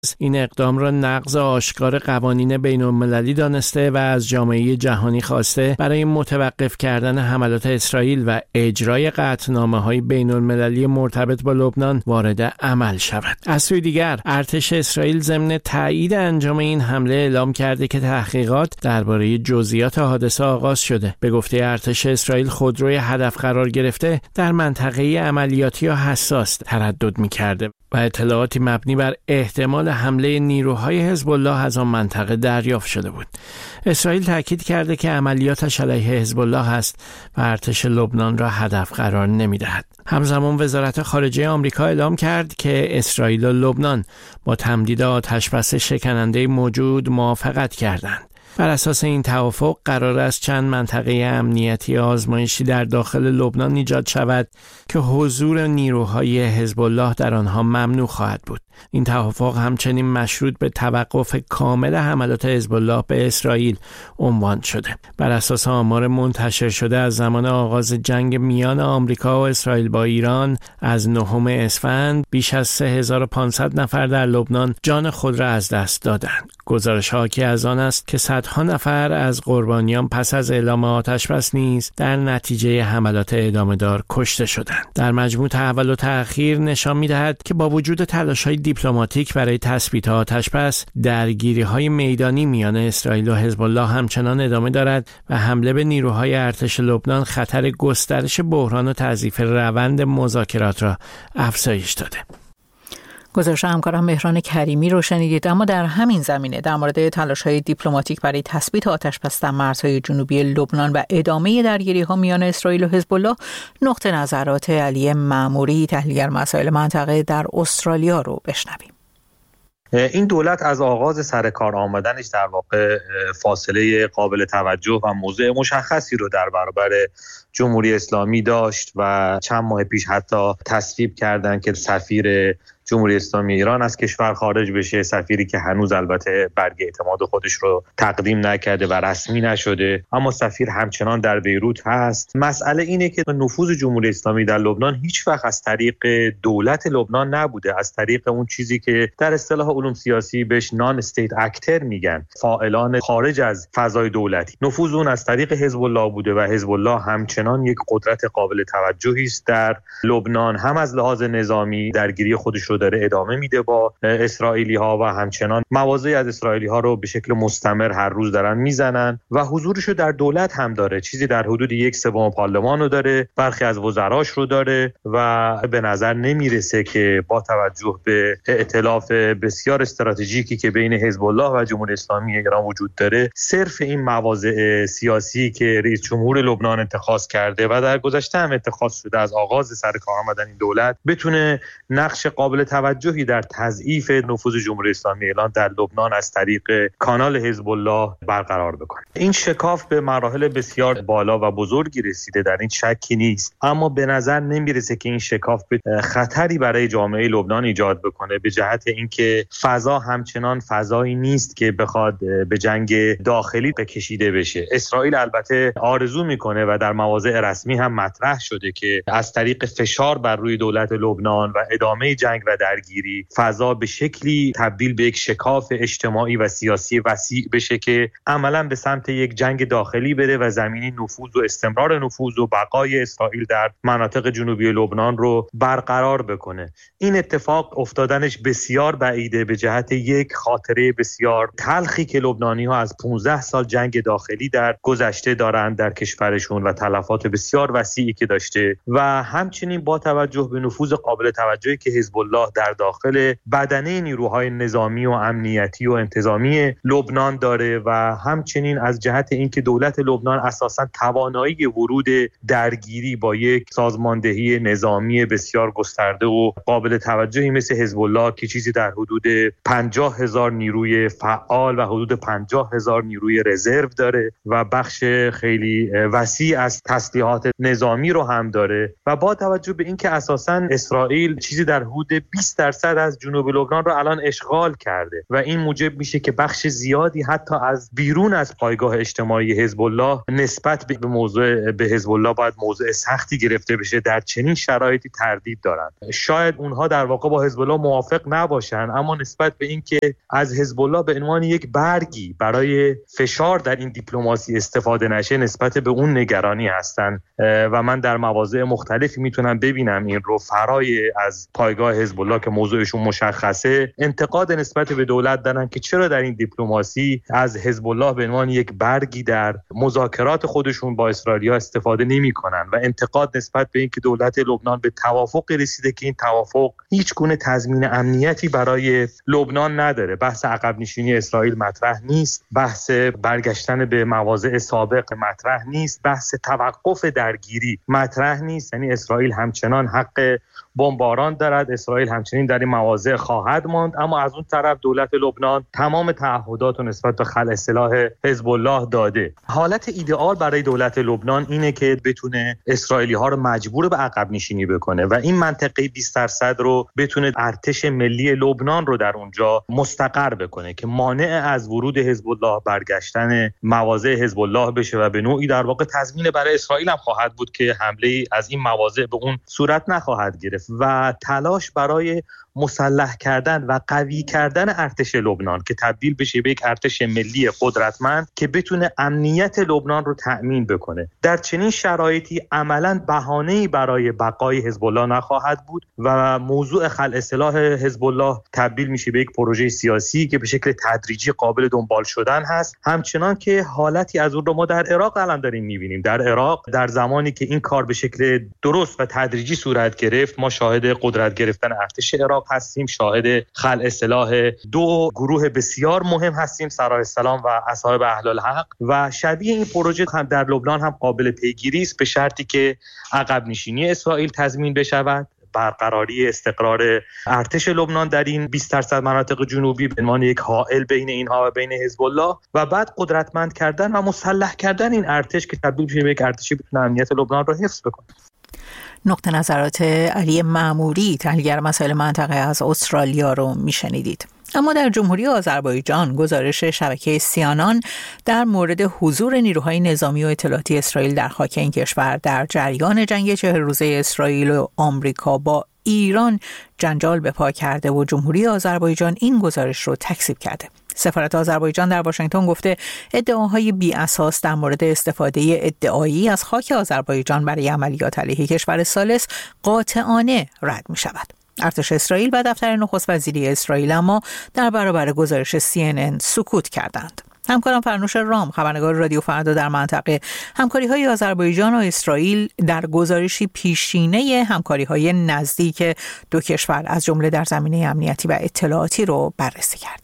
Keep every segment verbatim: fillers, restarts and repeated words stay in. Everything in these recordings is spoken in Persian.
این اقدام را نقض آشکار قوانین بین‌المللی دانسته و از جامعه جهانی خواسته برای متوقف کردن حملات اسرائیل و اجرای قطعنامه‌های بین‌المللی مرتبط با لبنان وارد عمل شود. از سوی دیگر ارتش اسرائیل ضمن تایید انجام این حمله اعلام کرده که تحقیقات درباره جزئیات حادثه آغاز شده. به گفته ارتش اسرائیل خودروی هدف قرار گرفته در منطقه عملیاتی یا حساس تردد می‌کرده و اطلاعاتی مبنی بر احتمال حمله نیروهای حزب الله از آن منطقه دریافت شده بود. اسرائیل تاکید کرده که عملیاتش علیه حزب الله است و ارتش لبنان را هدف قرار نمی‌دهد. همزمان وزارت خارجه آمریکا اعلام کرد که اسرائیل و لبنان با تمدید آتشبس شکننده موجود موافقت کردند. بر اساس این توافق قرار است چند منطقه امنیتی آزمایشی در داخل لبنان ایجاد شود که حضور نیروهای حزب الله در آنها ممنوع خواهد بود. این توافق همچنین مشروط به توقف کامل حملات حزب الله به اسرائیل عنوان شده. بر اساس آمار منتشر شده از زمان آغاز جنگ میان آمریکا و اسرائیل با ایران از نهم اسفند بیش از سه هزار و پانصد نفر در لبنان جان خود را از دست دادند. گزارش حاکی از آن است که صدها نفر از قربانیان پس از اعلام آتشبس نیز در نتیجه حملات ادامه‌دار کشته شدند. در مجموع تحول و تأخیر نشان می‌دهد که با وجود تلاش‌های دیپلماتیک برای تثبیت آتشبس، درگیری‌های میدانی میان اسرائیل و حزب الله همچنان ادامه دارد و حمله به نیروهای ارتش لبنان خطر گسترش بحران و تضعیف روند مذاکرات را افزایش داده. گزارش همکارم مهران کریمی رو شنیدید. اما در همین زمینه در مورد تلاش‌های دیپلماتیک برای تثبیت آتشبس در مرزهای جنوبی لبنان و ادامه درگیری‌ها میان اسرائیل و حزب الله نقطه نظرات علی معموری، تحلیلگر مسائل منطقه در استرالیا رو بشنویم. این دولت از آغاز سر کار آمدنش در واقع فاصله قابل توجه و موضع مشخصی رو در برابر جمهوری اسلامی داشت و چند ماه پیش حتی تصویب کردن که سفیر جمهوری اسلامی ایران از کشور خارج بشه، سفیری که هنوز البته برگ اعتماد خودش رو تقدیم نکرده و رسمی نشده، اما سفیر همچنان در بیروت هست. مسئله اینه که نفوذ جمهوری اسلامی در لبنان هیچ وقت از طریق دولت لبنان نبوده، از طریق اون چیزی که در اصطلاح علوم سیاسی بهش نان استیت اکتر میگن، فاعلان خارج از فضای دولتی. نفوذ اون از طریق حزب الله بوده و حزب الله همچنان یک قدرت قابل توجهی است در لبنان، هم از لحاظ نظامی درگیری خودش رو داره ادامه میده با اسرائیلی ها و همچنان مواضعی از اسرائیلی ها رو به شکل مستمر هر روز دارن میزنن و حضورش رو در دولت هم داره، چیزی در حدود یک سوم پارلمان رو داره، برخی از وزراش رو داره و به نظر نمیرسه که با توجه به ائتلاف بسیار استراتژیکی که بین حزب الله و جمهوری اسلامی ایران وجود داره، صرف این مواضع سیاسی که رئیس جمهور لبنان اتخاذ کرده و در گذشته هم اتخاذ شده از آغاز سر کار آمدن این دولت بتونه نقش قابل توجهی در تضعیف نفوذ جمهوری اسلامی ایران در لبنان از طریق کانال حزب الله برقرار بکنه. این شکاف به مراحل بسیار بالا و بزرگی رسیده، در این شکی نیست، اما به نظر نمیرسه که این شکاف خطری برای جامعه لبنان ایجاد بکنه، به جهت اینکه فضا همچنان فضایی نیست که بخواد به جنگ داخلی بکشیده بشه. اسرائیل البته آرزو میکنه و در مواضع رسمی هم مطرح شده که از طریق فشار بر روی دولت لبنان و ادامه جنگ و درگیری فضا به شکلی تبدیل به یک شکاف اجتماعی و سیاسی وسیع بشه که عملاً به سمت یک جنگ داخلی بره و زمینی نفوذ و استمرار نفوذ و بقای اسرائیل در مناطق جنوبی لبنان رو برقرار بکنه. این اتفاق افتادنش بسیار بعیده، به جهت یک خاطره بسیار تلخی که لبنانی‌ها از پانزده سال جنگ داخلی در گذشته دارند در کشورشون و تلفات بسیار وسیعی که داشته و همچنین با توجه به نفوذ قابل توجهی که حزب الله در داخل بدنه نیروهای نظامی و امنیتی و انتظامی لبنان داره و همچنین از جهت اینکه دولت لبنان اساساً توانایی ورود درگیری با یک سازماندهی نظامی بسیار گسترده و قابل توجهی مثل حزب الله که چیزی در حدود پنجاه هزار نیروی فعال و حدود پنجاه هزار نیروی رزرو داره و بخش خیلی وسیع از تسلیحات نظامی رو هم داره و با توجه به اینکه اساساً اسرائیل چیزی در حدود بیست درصد از جنوب لبنان رو الان اشغال کرده و این موجب میشه که بخش زیادی حتی از بیرون از پایگاه اجتماعی حزب الله نسبت به موضوع به حزب الله باید موضوع سختی گرفته بشه. در چنین شرایطی تردید دارن. شاید اونها در واقع با حزب الله موافق نباشن، اما نسبت به اینکه از حزب الله به عنوان یک برگی برای فشار در این دیپلماسی استفاده نشه نسبت به اون نگرانی هستن و من در مواضع مختلفی میتونم ببینم این رو فرای از پایگاه حزب الله که موضوعشون مشخصه انتقاد نسبت به دولت دارن که چرا در این دیپلماسی از حزب الله به عنوان یک برگی در مذاکرات خودشون با اسرائیل استفاده نمی‌کنن و انتقاد نسبت به اینکه دولت لبنان به توافق رسیده که این توافق هیچ گونه تضمین امنیتی برای لبنان نداره. بحث عقب نشینی اسرائیل مطرح نیست، بحث برگشتن به مواضع سابق مطرح نیست، بحث توقف درگیری مطرح نیست. یعنی اسرائیل همچنان حق بمباران دارد، اسرائیل همچنین در این مواضع خواهد ماند، اما از اون طرف دولت لبنان تمام تعهدات رو نسبت به خلع سلاح حزب الله داده. حالت ایدئال برای دولت لبنان اینه که بتونه اسرائیلی ها رو مجبور به عقب نشینی بکنه و این منطقه بیست درصد رو بتونه ارتش ملی لبنان رو در اونجا مستقر بکنه که مانع از ورود حزب الله، برگشتن مواضع حزب الله بشه و به نوعی در واقع تضمین برای اسرائیل هم خواهد بود که حمله از این مواضع به اون صورت نخواهد گرفت و تلاش برای مسلح کردن و قوی کردن ارتش لبنان که تبدیل بشه به یک ارتش ملی قدرتمند که بتونه امنیت لبنان رو تأمین بکنه. در چنین شرایطی عملاً بهانه‌ای برای بقای حزب الله نخواهد بود و موضوع خلع سلاح حزب الله تبدیل میشه به یک پروژه سیاسی که به شکل تدریجی قابل دنبال شدن هست. همچنان که حالتی از اون رو ما در عراق الان داریم می‌بینیم. در عراق در زمانی که این کار به شکل درست و تدریجی صورت گرفت، ما شاهد قدرت گرفتن ارتش عراق هستیم، شاهد خلع سلاح دو گروه بسیار مهم هستیم، سراح السلام و اصحاب اهل الحق، و شبیه این پروژه هم در لبنان هم قابل پیگیری است به شرطی که عقب نشینی اسرائیل تضمین بشود، برقراری استقرار ارتش لبنان در این بیست درصد مناطق جنوبی به عنوان یک حائل بین اینها و بین حزب الله و بعد قدرتمند کردن و مسلح کردن این ارتش که تبدیل بشه به یک ارتشی بتونه امنیت لبنان رو حفظ بکنه. نقطه نظرات علی معموری، تحلیلگر مسائل منطقه از استرالیا رو میشنیدید. اما در جمهوری آذربایجان گزارش شبکه سیانان در مورد حضور نیروهای نظامی و اطلاعاتی اسرائیل در خاک این کشور در جریان جنگ چهل روزه اسرائیل و آمریکا با ایران جنجال به پا کرده و جمهوری آذربایجان این گزارش رو تکذیب کرده. سفارت آذربایجان در واشنگتن گفته ادعاهای بی اساس در مورد استفاده ادعایی از خاک آذربایجان برای عملیات علیه کشور ثالث قاطعانه رد می شود. ارتش اسرائیل و دفتر نخست وزیری اسرائیل اما در برابر گزارش سی ان ان سکوت کردند. همکارم فرنوش رام، خبرنگار رادیو فردا در منطقه، همکاری‌های آذربایجان و اسرائیل در گزارشی پیشینه همکاری‌های نزدیک دو کشور از جمله در زمینه امنیتی و اطلاعاتی رو بررسی کرده.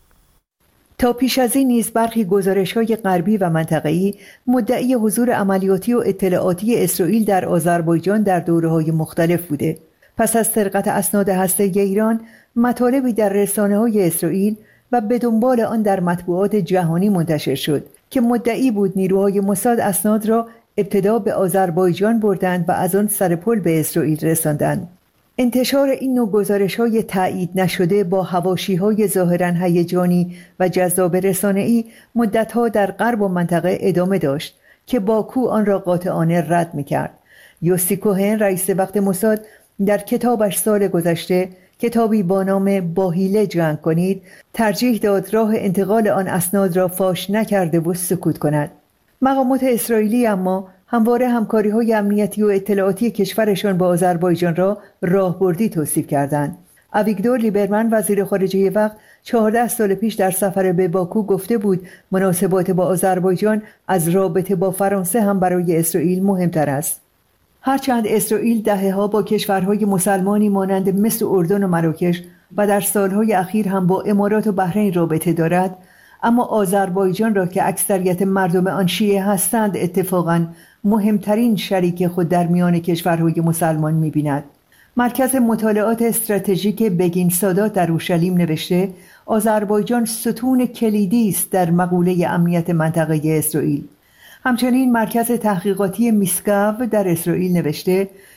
تا پیش از این نیز برخی گزارش‌های غربی و منطقه‌ای مدعی حضور عملیاتی و اطلاعاتی اسرائیل در آذربایجان در دوره‌های مختلف بوده. پس از سرقت اسناد هسته‌ای ایران، مطالبی در رسانه‌های اسرائیل و به دنبال آن در مطبوعات جهانی منتشر شد که مدعی بود نیروهای موساد اسناد را ابتدا به آذربایجان بردند و از آن سر پل به اسرائیل رساندند. انتشار این نوع گزارش‌های تایید نشده با حواشی‌های ظاهراً هیجانی و جذاب رسانه‌ای مدت‌ها در غرب و منطقه ادامه داشت که باکو آن را قاطعانه رد می‌کرد. یوسی کوهن، رئیس وقت موساد، در کتابش سال گذشته، کتابی با نام با حیله جنگ کنید، ترجیح داد راه انتقال آن اسناد را فاش نکرده و سکوت کند. مقامات اسرائیلی اما همواره همکاری‌های امنیتی و اطلاعاتی کشورشان با آذربایجان را راهبردی توصیف کردند. اویگدور لیبرمن، وزیر خارجه وقت، چهارده سال پیش در سفر به باکو گفته بود مناسبات با آذربایجان از رابطه با فرانسه هم برای اسرائیل مهمتر است. هرچند اسرائیل دهه‌ها با کشورهای مسلمانی مانند مصر و اردن و مراکش و در سالهای اخیر هم با امارات و بحرین رابطه دارد، اما آذربایجان را که اکثریت مردم آن شیعه هستند اتفاقاً مهمترین شریک خود در میان کشورهای مسلمان می‌بیند. مرکز مطالعات استراتژیک بگین سادات در اورشلیم نوشته آذربایجان ستون کلیدی است در مقوله امنیت منطقه اسرائیل. همچنین مرکز تحقیقاتی میسکاو در اسرائیل نوشته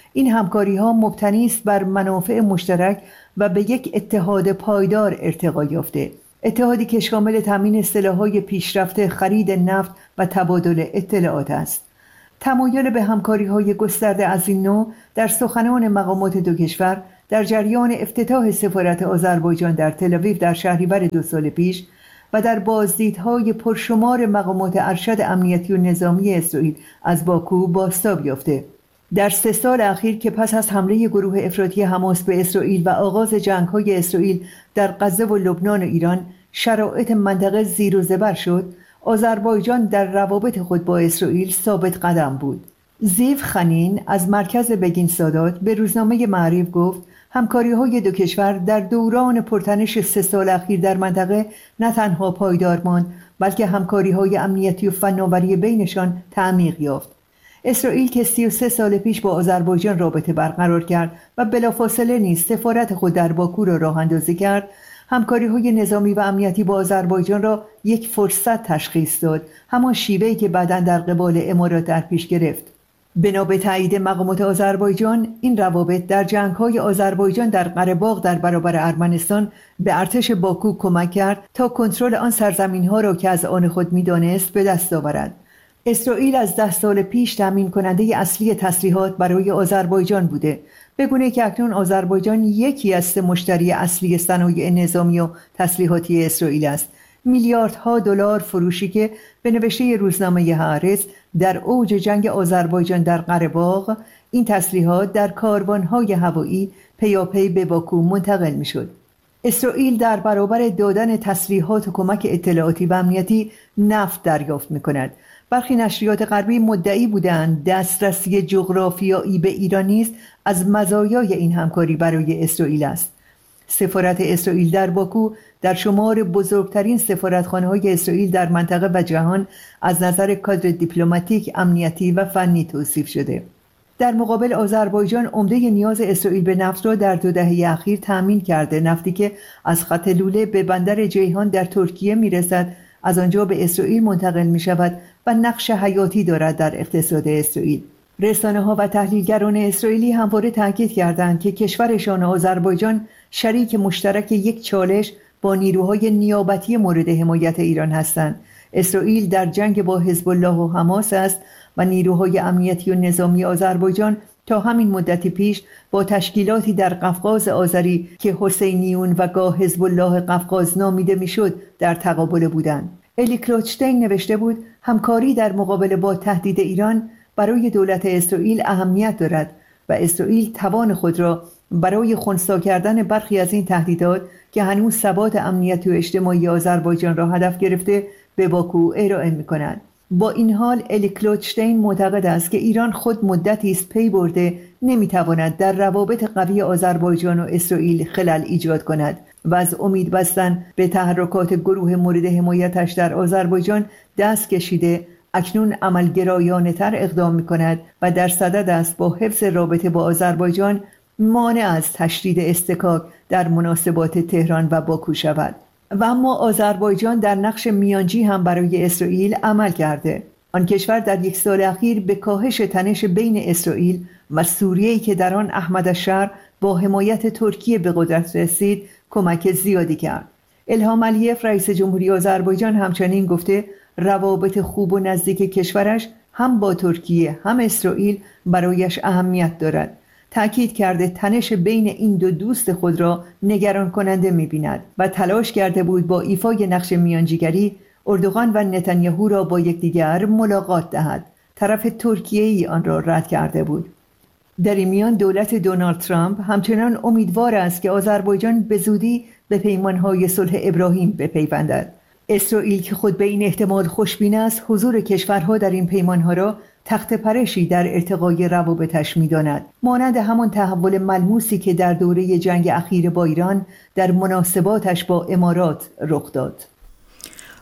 این همکاری‌ها مبتنی است بر منافع مشترک و به یک اتحاد پایدار ارتقا یافته، اتحادی که شامل تامین سلاح‌های پیشرفته، خرید نفت و تبادل اطلاعات است. تمایل به همکاری‌های گسترده از این نوع در سخنان مقامات دو کشور در جریان افتتاح سفارت آذربایجان در تل‌آویو در شهریور دو سال پیش و در بازدیدهای پرشمار مقامات ارشد امنیتی و نظامی اسرائیل از باکو بازتاب یافته. در سه سال اخیر که پس از حمله گروه افراطی حماس به اسرائیل و آغاز جنگ‌های اسرائیل در غزه و لبنان و ایران شرایط منطقه زیر و زبر شد، آذربایجان در روابط خود با اسرائیل ثابت قدم بود. زیو خنین از مرکز بگین سادات به روزنامه معریف گفت همکاری‌های دو کشور در دوران پرتنش سه سال اخیر در منطقه نه تنها پایدار ماند، بلکه همکاری‌های امنیتی و فناوری بینشان تعمیق یافت. اسرائیل که سی و سه سال پیش با آذربایجان رابطه برقرار کرد و بلافاصله نیز سفارت خود در باکو را راه اندازی کرد، همکاری‌های نظامی و امنیتی با آذربایجان را یک فرصت تشخیص داد، همان شیوه‌ای که بعداً در قبال امارات در پیش گرفت. بنا به تایید مقامات آذربایجان، این روابط در جنگ‌های آذربایجان در قره‌باغ در برابر ارمنستان به ارتش باکو کمک کرد تا کنترل آن سرزمین‌ها را که از آن خود می‌دانست به دست آورد. اسرائیل از ده سال پیش تامین کننده اصلی تسلیحات برای آذربایجان بوده، به گونه که اکنون آذربایجان یکی از سه مشتری اصلی صنایع نظامی و تسلیحاتی اسرائیل است. میلیاردها دلار فروشی که به نوشته روزنامه هآرتز در اوج جنگ آذربایجان در قره‌باغ این تسلیحات در کاروان‌های هوایی پیاپی به باکو منتقل می‌شد. اسرائیل در برابر دادن تسلیحات و کمک اطلاعاتی و امنیتی نفت دریافت می‌کند. برخی نشریات غربی مدعی بودند دسترسی جغرافیایی به ایران نیز از مزایای این همکاری برای اسرائیل است. سفارت اسرائیل در باکو در شمار بزرگترین سفارتخانه‌های اسرائیل در منطقه و جهان از نظر کادر دیپلماتیک، امنیتی و فنی توصیف شده. در مقابل آذربایجان عمده نیاز اسرائیل به نفت را در دو دهه اخیر تامین کرده، نفتی که از خط لوله به بندر جیهان در ترکیه میرسد، از آنجا به اسرائیل منتقل می شود و نقش حیاتی دارد در اقتصاد اسرائیل. رسانه‌ها و تحلیلگران اسرائیلی همواره تاکید کردند که کشورشان آذربایجان شریک مشترک یک چالش با نیروهای نیابتی مورد حمایت ایران هستند. اسرائیل در جنگ با حزب الله و حماس است و نیروهای امنیتی و نظامی آذربایجان تا همین مدتی پیش با تشکیلاتی در قفقاز آذری که حسینیون و گاه حزب الله قفقاز نامیده میشد در تقابل بودند. الی کلوچتین نوشته بود همکاری در مقابله با تهدید ایران برای دولت اسرائیل اهمیت دارد و اسرائیل توان خود را برای خنثی کردن برخی از این تهدیدات که هنوز ثبات امنیتی و اجتماعی آذربایجان را هدف گرفته به باکو ارائه می‌کند. با این حال الی کلوچتین معتقد است که ایران خود مدتی است پی برده نمی‌تواند در روابط قوی آذربایجان و اسرائیل خلل ایجاد کند و از امید بستن به تحرکات گروه مورد حمایتش در آذربایجان دست کشیده اکنون عملگرایانه‌تر اقدام می‌کند و در صدد است با حفظ رابطه با آذربایجان مانع از تشدید اصطکاک در مناسبات تهران و باکو شود. و اما آذربایجان در نقش میانجی هم برای اسرائیل عمل کرده. آن کشور در یک سال اخیر به کاهش تنش بین اسرائیل و سوریه‌ای که در آن احمد الشر با حمایت ترکیه به قدرت رسید کمک زیادی کرد. الهام علیف رئیس جمهوری آذربایجان همچنین گفته روابط خوب و نزدیک کشورش هم با ترکیه هم اسرائیل برایش اهمیت دارد. تأکید کرده تنش بین این دو دوست خود را نگران کننده می‌بیند و تلاش کرده بود با ایفای نقش میانجیگری اردوغان و نتانیاهو را با یکدیگر ملاقات دهد. طرف ترکیه‌ای آن را رد کرده بود. در این میان دولت دونالد ترامپ همچنان امیدوار است که آذربایجان به زودی به پیمان‌های صلح ابراهیم بپیوندد. اسرائیل که خود به این احتمال خوشبین است، حضور کشورها در این پیمان‌ها را تخت پرشی در ارتقای روابطش می‌داند، مانند همان تحول ملموسی که در دوره جنگ اخیر با ایران در مناسباتش با امارات رخ داد.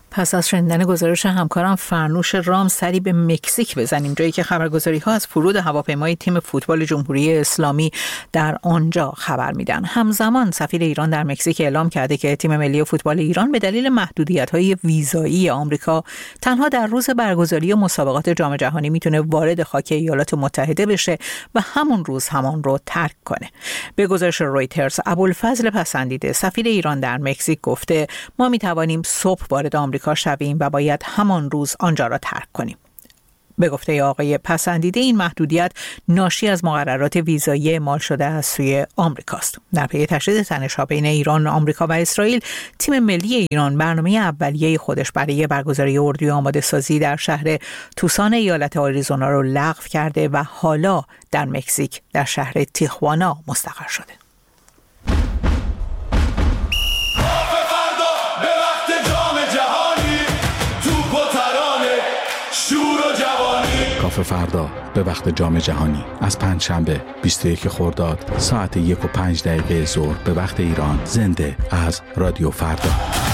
پس از شنیدن گزارش همکارم فرنوش رام سری به مکزیک بزنیم، جایی که خبرگزاری‌ها از فرود هواپیمای تیم فوتبال جمهوری اسلامی در آنجا خبر میدن. همزمان سفیر ایران در مکزیک اعلام کرده که تیم ملی فوتبال ایران به دلیل محدودیت‌های ویزایی آمریکا تنها در روز برگزاری مسابقات جام جهانی میتونه وارد خاک ایالات متحده بشه و همون روز همان رو ترک کنه. به گزارش رویترز، ابوالفضل پسندیده سفیر ایران در مکزیک گفته ما میتوانیم صبح وارد آمریکا شویم و باید همان روز آنجا را ترک کنیم. به گفته آقای پسندیده این محدودیت ناشی از مقررات ویزایی اعمال شده از سوی آمریکاست. در پی تشدید تنش‌ها بین ایران، آمریکا و اسرائیل، تیم ملی ایران برنامه اولیه خودش برای برگزاری اردوی آماده سازی در شهر توسان ایالت آریزونا را لغو کرده و حالا در مکزیک در شهر تیخوانا مستقر شده. کافه فردا به وقت جام جهانی از پنجشنبه بیست و یک خرداد ساعت یک و پنج دقیقه ظهر به وقت ایران، زنده از رادیو فردا.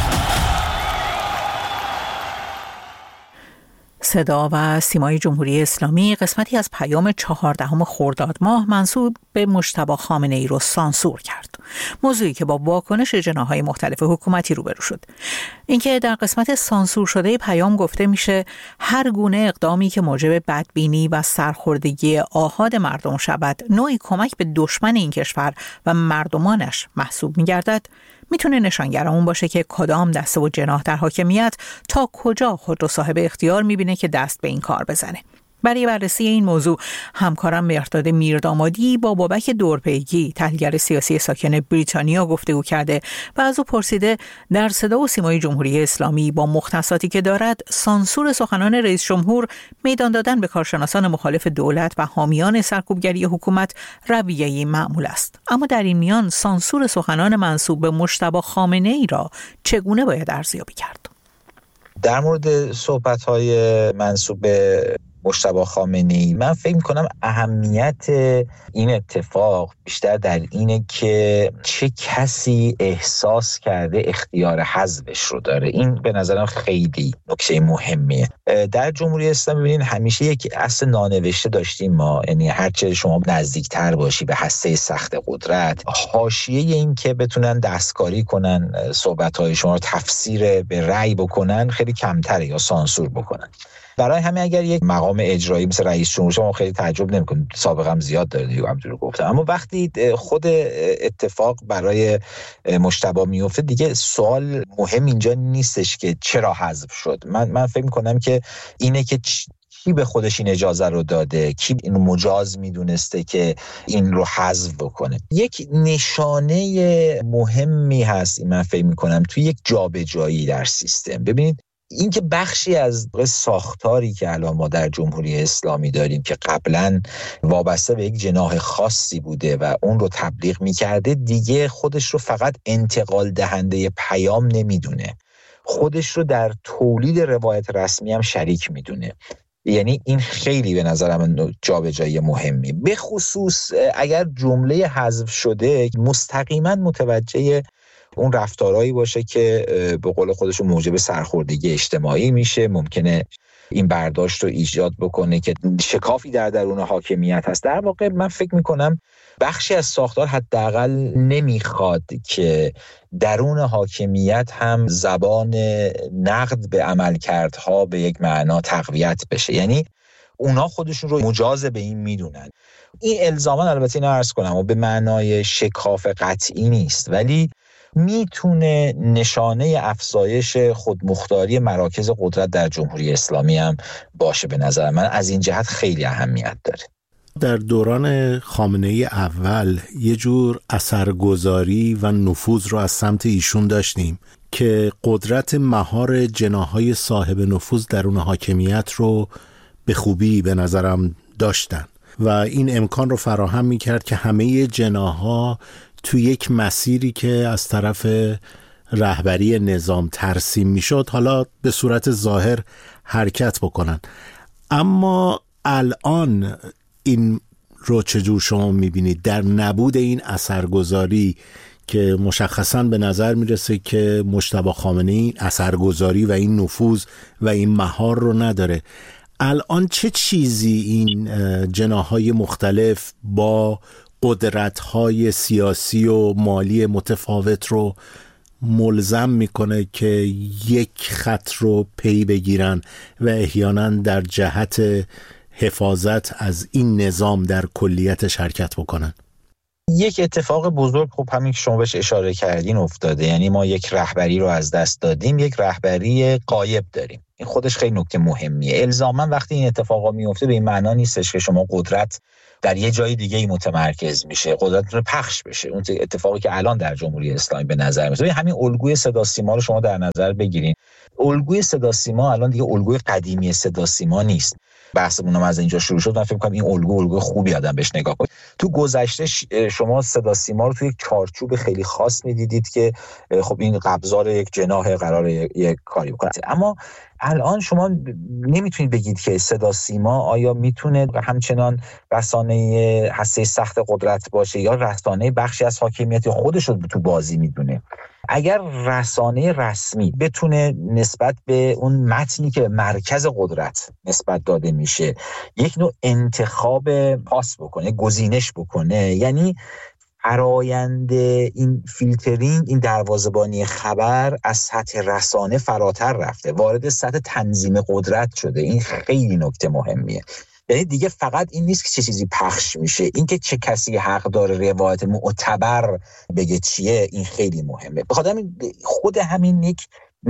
صدا و سیمای جمهوری اسلامی قسمتی از پیام چهاردهم خرداد ماه منسوب به مجتبی خامنه‌ای رو سانسور کرد. موضوعی که با واکنش جناح‌های مختلف حکومتی روبرو شد. اینکه در قسمت سانسور شده پیام گفته میشه هر گونه اقدامی که موجب بدبینی و سرخوردگی آحاد مردم شود، نوعی کمک به دشمن این کشور و مردمانش محسوب می‌گردد، میتونه نشانگر اون باشه که کدام دسته و جناح در حاکمیت تا کجا خود رو صاحب اختیار میبینه که دست به این کار بزنه. برای بررسی این موضوع همکارم مهرداد میردامادی با بابک دورپیگی، تحلیلگر سیاسی ساکن بریتانیا، گفتگو کرده و از او پرسیده در صدا و سیمای جمهوری اسلامی با مختصاتی که دارد سانسور سخنان رئیس جمهور، میدان دادن به کارشناسان مخالف دولت و حامیان سرکوبگری حکومت رویه‌ای معمول است. اما در این میان سانسور سخنان منسوب به مجتبی خامنه‌ای را چگونه باید ارزیابی کرد؟ در مورد صحبت‌های منسوب به مجتبی خامنه‌ای من فکر می‌کنم اهمیت این اتفاق بیشتر در اینه که چه کسی احساس کرده اختیار حذفش رو داره. این به نظرم خیلی نکته مهمیه. در جمهوری اسلامی ببینید همیشه یک اصل نانوشته داشتیم ما، یعنی هرچه شما نزدیکتر باشی به هسته سخت قدرت، حاشیه این که بتونن دستکاری کنن صحبت‌های شما رو تفسیر به رأی بکنن خیلی کمتره یا سانسور بکنن. برای همین اگر یک مقام اجرایی مثل رئیس جمهور شما خیلی تعجب نمی‌کنید، سابقه هم زیاد داره دیگه، همونجوری گفتم. اما وقتی خود اتفاق برای مجتبی میفته دیگه سوال مهم اینجا نیستش که چرا حذف شد. من من فکر می‌کنم که اینه که کی به خودش این اجازه رو داده، کی اینو مجاز میدونسته که این رو حذف بکنه. یک نشانه مهمی هست من فکر می‌کنم توی یک جابجایی در سیستم. ببینید این که بخشی از ساختاری که الان ما در جمهوری اسلامی داریم که قبلا وابسته به یک جناح خاصی بوده و اون رو تبلیغ میکرده، دیگه خودش رو فقط انتقال دهنده پیام نمیدونه، خودش رو در تولید روایت رسمی هم شریک میدونه. یعنی این خیلی به نظرم جابجایی مهمی، به خصوص اگر جمله حذف شده مستقیما متوجه اون رفتارهایی باشه که به قول خودشون موجب سرخوردگی اجتماعی میشه، ممکنه این برداشت رو ایجاد بکنه که شکافی در درون حاکمیت هست. در واقع من فکر میکنم بخشی از ساختار حداقل نمیخواد که درون حاکمیت هم زبان نقد به عملکردها به یک معنا تقویت بشه، یعنی اونا خودشون رو مجاز به این میدونن. این الزاما البته اینا عرض کنم و به معنای شکاف قطعی نیست، ولی میتونه نشانه افزایش خودمختاری مراکز قدرت در جمهوری اسلامی هم باشه. به نظر من از این جهت خیلی اهمیت داره. در دوران خامنه‌ای اول یه جور اثرگذاری و نفوذ رو از سمت ایشون داشتیم که قدرت مهار جناح‌های صاحب نفوذ درون حاکمیت رو به خوبی به نظرم داشتن و این امکان رو فراهم می‌کرد که همه جناح‌ها تو یک مسیری که از طرف رهبری نظام ترسیم میشد حالا به صورت ظاهر حرکت بکنن. اما الان این رو چجور شما میبینید در نبود این اثرگذاری که مشخصاً به نظر میرسه که مجتبی خامنه‌ای اثرگذاری و این نفوذ و این مهار رو نداره. الان چه چیزی این جناح‌های مختلف با قدرت‌های سیاسی و مالی متفاوت رو ملزم میکنه که یک خط رو پی بگیرن و احیانا در جهت حفاظت از این نظام در کلیتش حرکت بکنن؟ یک اتفاق بزرگ خب همین که شما بهش اشاره کردین افتاده، یعنی ما یک رهبری رو از دست دادیم، یک رهبری غایب داریم. این خودش خیلی نکته مهمیه. الزاما وقتی این اتفاقا میفته به این معنا نیستش که شما قدرت در یه جای دیگه ای متمرکز میشه، قدرت رو پخش بشه. اون اتفاقی که الان در جمهوری اسلامی به نظر میاد، همین الگوی صدا سیما رو شما در نظر بگیرین. الگوی صدا سیما الان دیگه الگوی قدیمی صدا سیما نیست. بحثمون از اینجا شروع شد. من فکر می‌کنم این الگو الگو خوبی آدم بهش نگاه کنه. تو گذشته شما صدا سیما رو تو یک چارچوب خیلی خاص می‌دیدید که خب این ابزار یک جناح قرار یک کاری بکنه. اما الان شما نمیتونید بگید که صدا سیما آیا میتونه همچنان رسانه هسته سخت قدرت باشه یا رسانه بخشی از حاکمیت خودش رو تو بازی میدونه. اگر رسانه رسمی بتونه نسبت به اون متنی که مرکز قدرت نسبت داده میشه یک نوع انتخاب پاس بکنه، گزینش بکنه، یعنی فرآیند این فیلترینگ، این دروازه‌بانی خبر از سطح رسانه فراتر رفته، وارد سطح تنظیم قدرت شده. این خیلی نکته مهمیه. یعنی دیگه فقط این نیست که چه چیزی پخش میشه، این که چه کسی حق داره روایت معتبر بگه چیه، این خیلی مهمه. بخاطر همین خود همین یک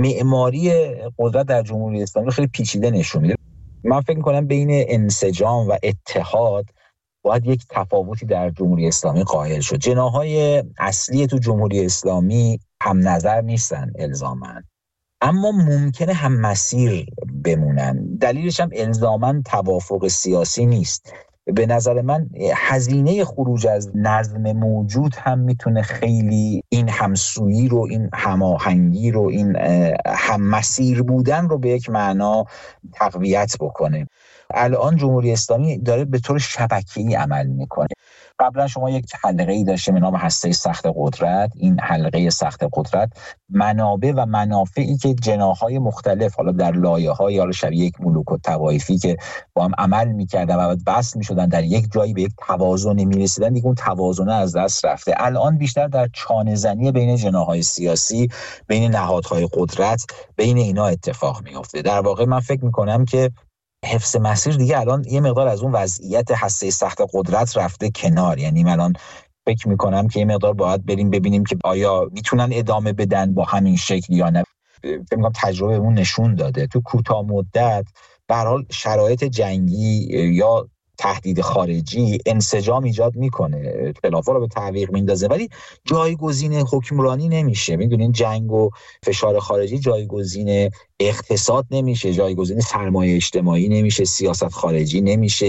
معماری قدرت در جمهوری اسلامی خیلی پیچیده نشون میده. من فکر می‌کنم بین انسجام و اتحاد باید یک تفاوتی در جمهوری اسلامی قائل شد. جناح‌های اصلی تو جمهوری اسلامی هم نظر نیستن الزاماً، اما ممکنه هم مسیر بمونن. دلیلش هم الزاماً توافق سیاسی نیست. به نظر من هزینه خروج از نظم موجود هم میتونه خیلی این همسویی رو، این هماهنگی رو، این هم مسیر بودن رو به یک معنا تقویت بکنه. الان جمهوری اسلامی داره به طور شبکه‌ای عمل میکنه. قبلا شما یک حلقه‌ای داشته به نام هسته سخت قدرت. این حلقه سخت قدرت منابع و منافعی که جناح‌های مختلف حالا در لایه‌های یا شبیه یک ملوک و طوایفی که با هم عمل می‌کردن و بعد بس می‌شدن در یک جایی به یک توازن می‌رسیدن، دیگه اون توازن از دست رفته. الان بیشتر در چانه‌زنی بین جناح‌های سیاسی، بین نهادهای قدرت، بین اینا اتفاق می‌افته. در واقع من فکر می‌کنم که حفظ مسیر دیگه الان یه مقدار از اون وضعیت هسته سخت قدرت رفته کنار. یعنی من الان فکر میکنم که یه مقدار باید بریم ببینیم که آیا میتونن ادامه بدن با همین شکل یا نه. فکر میکنم تجربه اون نشون داده تو کوتاه مدت به هر حال شرایط جنگی یا تهدید خارجی انسجام ایجاد میکنه، خلافا رو به تعویق میندازه، ولی جایگزین حکمرانی نمیشه. میدونین جنگ و فشار خارجی جایگزین اقتصاد نمیشه، جایگزین سرمایه اجتماعی نمیشه، سیاست خارجی نمیشه.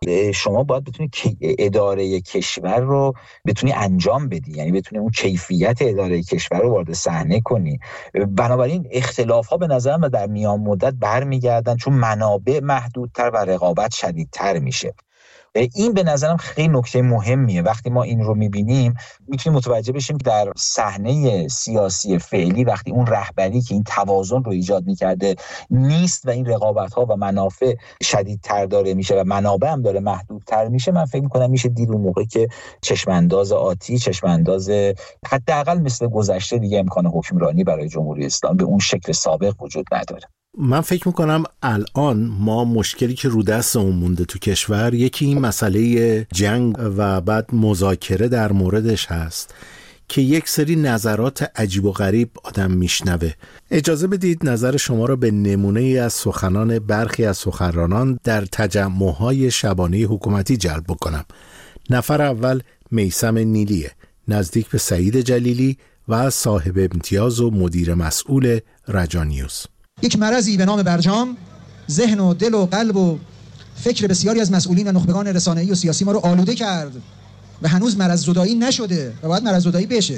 شما باید بتونی اداره کشور رو بتونی انجام بدی، یعنی بتونی اون کیفیت اداره کشور رو وارد صحنه کنی. بنابراین اختلاف‌ها به نظرم در میان مدت برمیگردن چون منابع محدودتر و رقابت شدیدتر میشه. این به نظرم خیلی نکته مهمیه. وقتی ما این رو میبینیم میتونیم متوجه بشیم که در صحنه سیاسی فعلی وقتی اون رهبری که این توازن رو ایجاد میکرده نیست و این رقابت‌ها و منافع شدیدتر داره میشه و منابع هم داره محدودتر میشه، من فکر میکنم میشه دید اون موقع که چشمانداز آتی، چشمانداز حداقل مثل گذشته دیگه امکان حکمرانی برای جمهوری اسلامی به اون شکل سابق وجود نداره. من فکر میکنم الان ما مشکلی که رو دستمون مونده تو کشور یکی این مسئله جنگ و بعد مذاکره در موردش هست که یک سری نظرات عجیب و غریب آدم میشنوه. اجازه بدید نظر شما رو به نمونه ای از سخنان برخی از سخنرانان در تجمع‌های شبانه حکومتی جلب بکنم. نفر اول میثم نیلیه، نزدیک به سعید جلیلی و صاحب امتیاز و مدیر مسئول رجانیوز. یک مرضی به نام برجام ذهن و دل و قلب و فکر بسیاری از مسئولین و نخبگان رسانه‌ای و سیاسی ما رو آلوده کرد و هنوز مرض زدایی نشده و باید مرض زدایی بشه.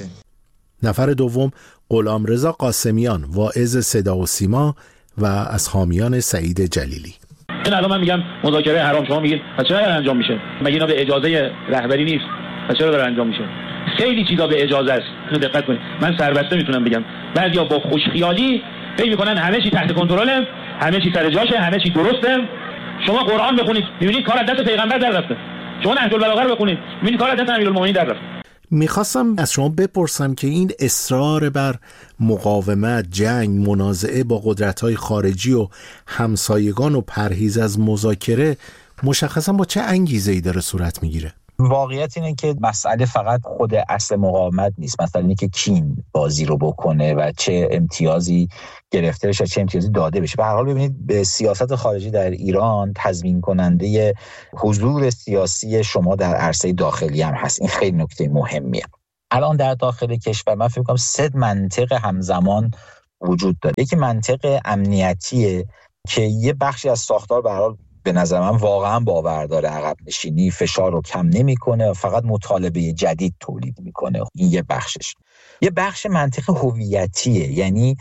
نفر دوم غلامرضا قاسمیان، واعظ صدا و سیما و از حامیان سعید جلیلی. این الان من میگم مذاکره حرام، شما میگید پس چرا انجام میشه؟ مگه اینا به اجازه رهبری نیست؟ پس چرا داره انجام میشه؟ خیلی چیزا به اجازه است. اینو دقت کنید. من سربسته میتونم بگم بعضیا با خوشخیالی فکر میکنن همه چی تحت کنترله، همه چی سر جاشه، همه چی درسته. شما قرآن بخونید میبینید کار از دست پیغمبر در رفته. شما نهج البلاغه بخونید میبینید کار از دست امیرالمومنین در رفته. میخواستم از شما بپرسم که این اصرار بر مقاومت، جنگ، منازعه با قدرت‌های خارجی و همسایگان و پرهیز از مذاکره مشخصا با چه انگیزه‌ای داره صورت میگیره؟ واقعیت اینه که مسئله فقط خود اصل مقاومت نیست. مسئله اینه که کین بازی رو بکنه و چه امتیازی گرفته بشه، چه امتیازی داده بشه. به هر حال ببینید به سیاست خارجی در ایران تضمین کننده حضور سیاسی شما در عرصه داخلی هم هست. این خیلی نکته مهمیه. الان در داخل کشور من فکر می‌کنم سه منطق همزمان وجود داره. یکی منطق امنیتیه که یه بخشی از ساختار به هر حال به نظر من واقعا باور داره، عقب نشینی فشار رو کم نمی‌کنه، فقط مطالبه جدید تولید میکنه. این یه بخشش. یه بخش منطق هویتیه، یعنی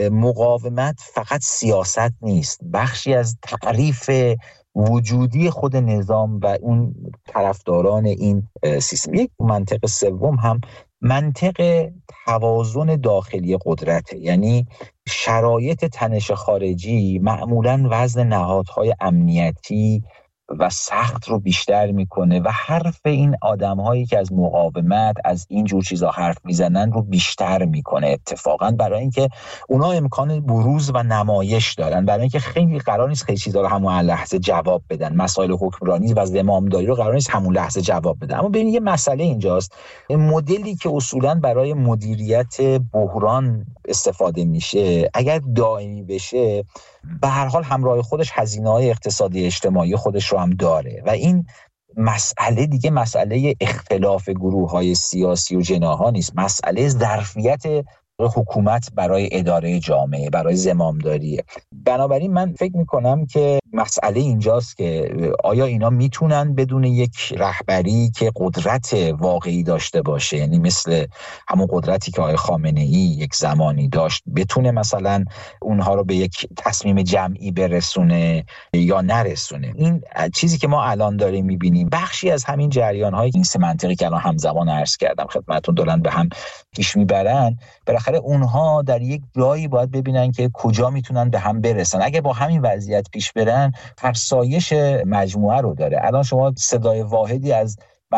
مقاومت فقط سیاست نیست، بخشی از تعریف وجودی خود نظام و اون طرفداران این سیستم. یک منطق سوم هم منطق توازن داخلی قدرته، یعنی شرایط تنش خارجی معمولاً وزن نهادهای امنیتی و سخت رو بیشتر میکنه و حرف این آدم‌هایی که از مقاومت از این جور چیزا حرف میزنن رو بیشتر میکنه اتفاقاً، برای اینکه اونا امکان بروز و نمایش دارن، برای اینکه خیلی قرار نیست خیلی چیزا رو همون لحظه جواب بدن. مسائل حکمرانی و زمامداری رو قرار نیست همون لحظه جواب بدن. اما ببین یه مسئله اینجاست، مدلی که اصولاً برای مدیریت بحران استفاده میشه اگر دائمی بشه به هر حال همراه خودش هزینه‌های اقتصادی اجتماعی خودش رو هم داره و این مسئله دیگه مسئله اختلاف گروه‌های سیاسی و جناح‌ها نیست، مسئله ظرفیت حکومت برای اداره جامعه، برای زمامداریه. بنابراین من فکر میکنم که مسئله اینجاست که آیا اینا میتونن بدون یک رهبری که قدرت واقعی داشته باشه، یعنی مثل همون قدرتی که آقای خامنه‌ای یک زمانی داشت، بتونه مثلا اونها رو به یک تصمیم جمعی برسونه یا نرسونه. این چیزی که ما الان داریم میبینیم بخشی از همین جریان‌های این سه منطقی که الان همزمان عرض کردم خدمتتون دارن به هم پیش میبرن. بالاخره اونها در یک جایی باید ببینن که کجا میتونن به هم برسن. اگه با همین وضعیت پیش برن فرسایش مجموعه رو داره. الان شما صدای واحدی از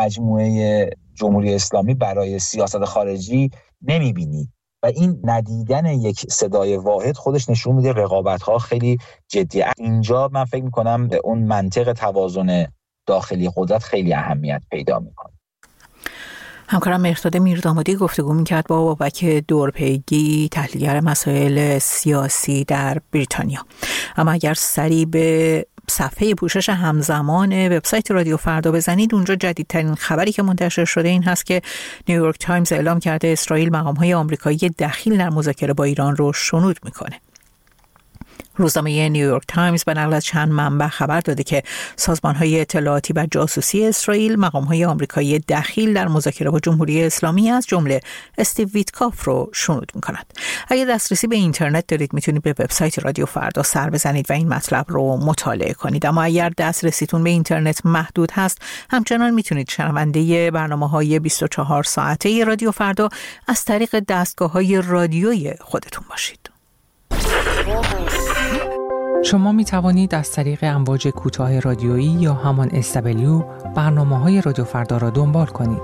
مجموعه جمهوری اسلامی برای سیاست خارجی نمیبینید و این ندیدن یک صدای واحد خودش نشون میده رقابت‌ها خیلی جدیه. اینجا من فکر میکنم اون منطق توازن داخلی قدرت خیلی اهمیت پیدا میکنه. همکارم مهرداد میردامادی گفتگو میکرد با بابک دورپیگی، تحلیلگر مسائل سیاسی در بریتانیا. اما اگر سری به صفحه پوشش همزمان وبسایت رادیو فردا بزنید، اونجا جدیدترین خبری که منتشر شده این هست که نیویورک تایمز اعلام کرده اسرائیل مقام‌های آمریکایی دخیل در مذاکره با ایران رو شنود میکنه. روزنامه نیویورک تایمز به نقل از چند منبع خبر داده که سازمان‌های اطلاعاتی و جاسوسی اسرائیل مقام‌های آمریکایی دخیل در مذاکره با جمهوری اسلامی از جمله استیو ویتکاف رو شنود می‌کنند. اگر دسترسی به اینترنت دارید میتونید به وبسایت رادیو فردا سر بزنید و این مطلب رو مطالعه کنید. اما اگر دسترسیتون به اینترنت محدود هست، همچنان میتونید شنونده برنامه‌های بیست و چهار ساعته رادیو فردا از طریق دستگاه‌های رادیویی خودتون باشید. شما می توانید از طریق امواج کوتاه رادیویی یا همان اس دبلیو برنامه‌های رادیو فردا را دنبال کنید.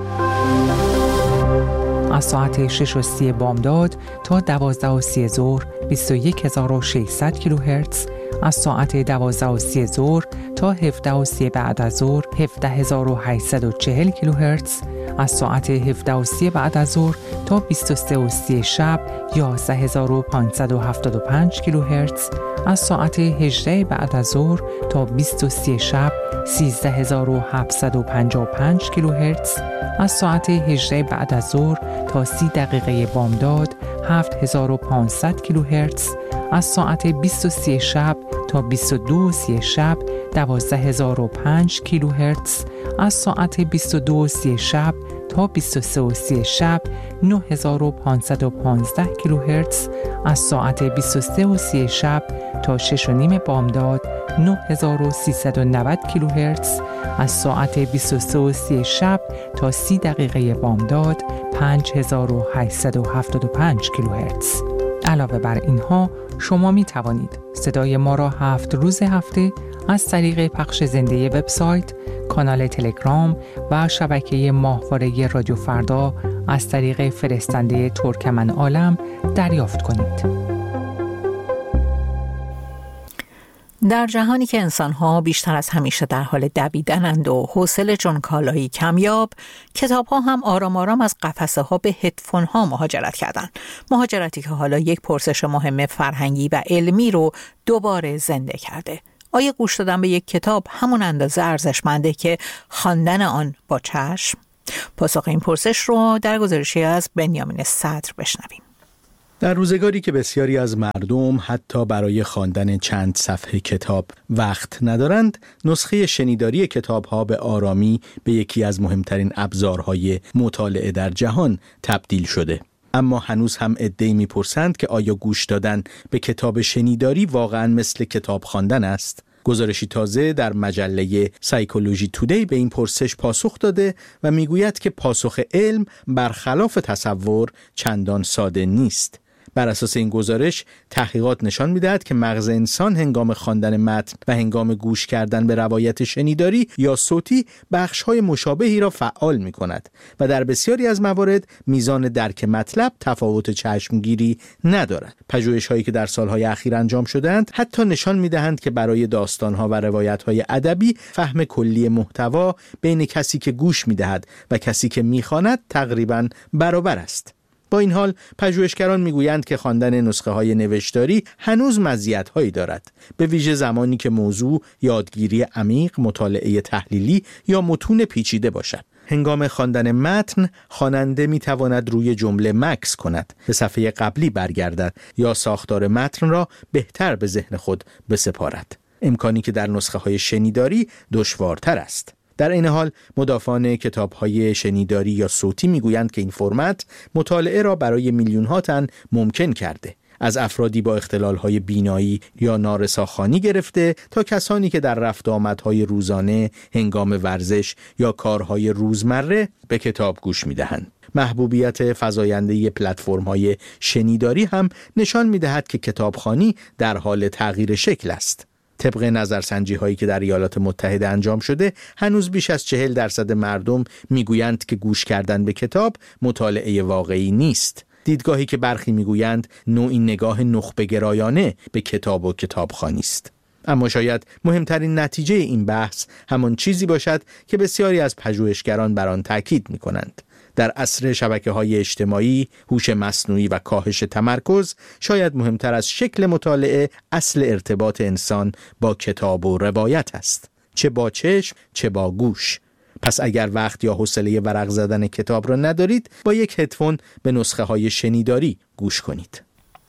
از ساعت شش و سی بامداد تا دوازده و سی ظهر بیست و یک هزار و ششصد کیلوهرتز، از ساعت دوازده و سی ظهر تا هفده و سی بعد از ظهر هفده هزار و هشتصد و چهل کیلوهرتز، از ساعت هفده و سی بعد از ظهر تا بیست و سه و سی شب یازده هزار و پانصد و هفتاد و پنج کیلوهرتز، از ساعت هجده بعد از ظهر تا بیست و سه شب سیزده هزار و هفتصد و پنجاه و پنج کیلوهرتز، از ساعت هجده بعد از ظهر تا سی دقیقه بامداد هفت هزار و پانصد کیلوهرتز، از ساعت بیست و سه شب تا بیست و دو و سی شب دوازده هزار و پنج کیلوهرتز، از ساعت بیست و دو و سی شب تا بیست و سه و سی شب نه هزار و پانصد و پانزده کیلوهرتز، از ساعت بیست و سه و سی شب تا شش و نیم بامداد نه هزار و سیصد و نود کیلوهرتز، از ساعت بیست و سه و سی شب تا سی دقیقه بامداد پنج هزار و هشتصد و هفتاد و پنج کیلوهرتز. علاوه بر اینها شما می توانید صدای ما را هفت روز هفته از طریق پخش زنده وبسایت، کانال تلگرام و شبکه ماهواره رادیو فردا از طریق فرستنده ترکمن عالم دریافت کنید. در جهانی که انسان‌ها بیشتر از همیشه در حال دویدنند و حوصله چون کالایی کمیاب، کتاب‌ها هم آرام آرام از قفسه‌ها به هدفون‌ها مهاجرت کردند. مهاجرتی که حالا یک پرسش مهم فرهنگی و علمی رو دوباره زنده کرده. آیا گوش دادن به یک کتاب همون اندازه ارزشمنده که خواندن آن با چشم؟ پاسخ این پرسش رو در گزارشی از بنیامین صدر بشنویم. در روزگاری که بسیاری از مردم حتی برای خواندن چند صفحه کتاب وقت ندارند، نسخه شنیداری کتاب‌ها به آرامی به یکی از مهمترین ابزارهای مطالعه در جهان تبدیل شده. اما هنوز هم عده‌ای می‌پرسند که آیا گوش دادن به کتاب شنیداری واقعاً مثل کتاب خواندن است؟ گزارشی تازه در مجله سایکولوژی تودی به این پرسش پاسخ داده و میگوید که پاسخ علم برخلاف تصور چندان ساده نیست. بر اساس این گزارش تحقیقات نشان می‌دهد که مغز انسان هنگام خواندن متن و هنگام گوش کردن به روایت شنیداری یا صوتی بخش‌های مشابهی را فعال می‌کند و در بسیاری از موارد میزان درک مطلب تفاوت چشمگیری ندارد. پژوهش‌هایی که در سال‌های اخیر انجام شده‌اند حتی نشان می‌دهند که برای داستان‌ها و روایت‌های ادبی فهم کلی محتوا بین کسی که گوش می‌دهد و کسی که می‌خواند تقریباً برابر است. با این حال پژوهشگران میگویند که خواندن نسخه های نوشتاری هنوز مزیت‌هایی دارد، به ویژه زمانی که موضوع یادگیری عمیق، مطالعه تحلیلی یا متون پیچیده باشد. هنگام خواندن متن، خواننده میتواند روی جمله مکث کند، به صفحه قبلی برگردد یا ساختار متن را بهتر به ذهن خود بسپارد، امکانی که در نسخه های شنیداری دشوارتر است. در این حال مدافعان کتاب‌های شنیداری یا صوتی میگویند که این فرمت مطالعه را برای میلیون‌ها تن ممکن کرده، از افرادی با اختلال‌های بینایی یا نارساخوانی گرفته تا کسانی که در رفت آمدهای روزانه، هنگام ورزش یا کارهای روزمره به کتاب گوش می‌دهند. محبوبیت فزاینده پلتفرم‌های شنیداری هم نشان می‌دهد که کتابخوانی در حال تغییر شکل است. طبق نظرسنجی هایی که در ایالات متحده انجام شده، هنوز بیش از چهل درصد مردم میگویند که گوش کردن به کتاب مطالعه واقعی نیست. دیدگاهی که برخی میگویند نوعی نگاه نخبه گرایانه به کتاب و کتابخوانی است. اما شاید مهمترین نتیجه این بحث همان چیزی باشد که بسیاری از پژوهشگران بر آن تاکید میکنند. در عصر شبکه‌های اجتماعی، هوش مصنوعی و کاهش تمرکز، شاید مهمتر از شکل مطالعه اصل ارتباط انسان با کتاب و روایت است، چه با چشم چه با گوش. پس اگر وقت یا حوصله ورق زدن کتاب را ندارید، با یک هدفون به نسخه های شنیداری گوش کنید.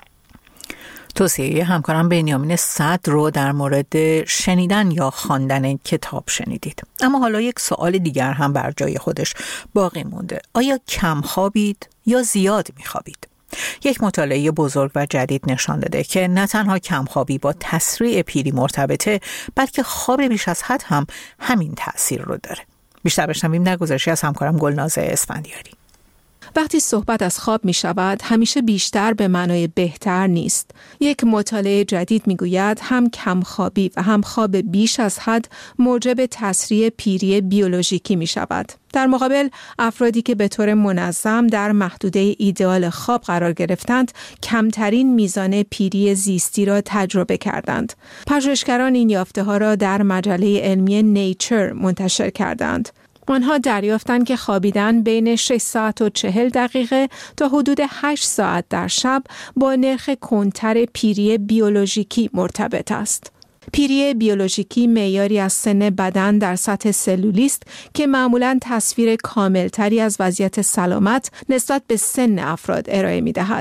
توصیه همکارم بنیامین صدر رو در مورد شنیدن یا خواندن کتاب شنیدید. اما حالا یک سوال دیگر هم بر جای خودش باقی مونده. آیا کم خوابید یا زیاد میخوابید؟ یک مطالعه بزرگ و جدید نشان داده که نه تنها کم خوابی با تسریع پیری مرتبطه، بلکه خواب بیش از حد هم همین تأثیر رو داره. بیشتر بشنویم در گزارشی از همکارم گلناز اسفندیاری. وقتی صحبت از خواب می شود، همیشه بیشتر به معنای بهتر نیست. یک مطالعه جدید می گوید هم کمخوابی و هم خواب بیش از حد موجب تسریع پیری بیولوژیکی می شود. در مقابل، افرادی که به طور منظم در محدوده ایدئال خواب قرار گرفتند، کمترین میزان پیری زیستی را تجربه کردند. پژوهشگران این یافته ها را در مجله علمی نیچر منتشر کردند. آنها دریافتند که خوابیدن بین شش ساعت و چهل دقیقه تا حدود هشت ساعت در شب با نرخ کندتر پیری بیولوژیکی مرتبط است. پیری بیولوژیکی معیاری از سن بدن در سطح سلولی است که معمولاً تصویر کاملتری از وضعیت سلامت نسبت به سن افراد ارائه می‌دهد.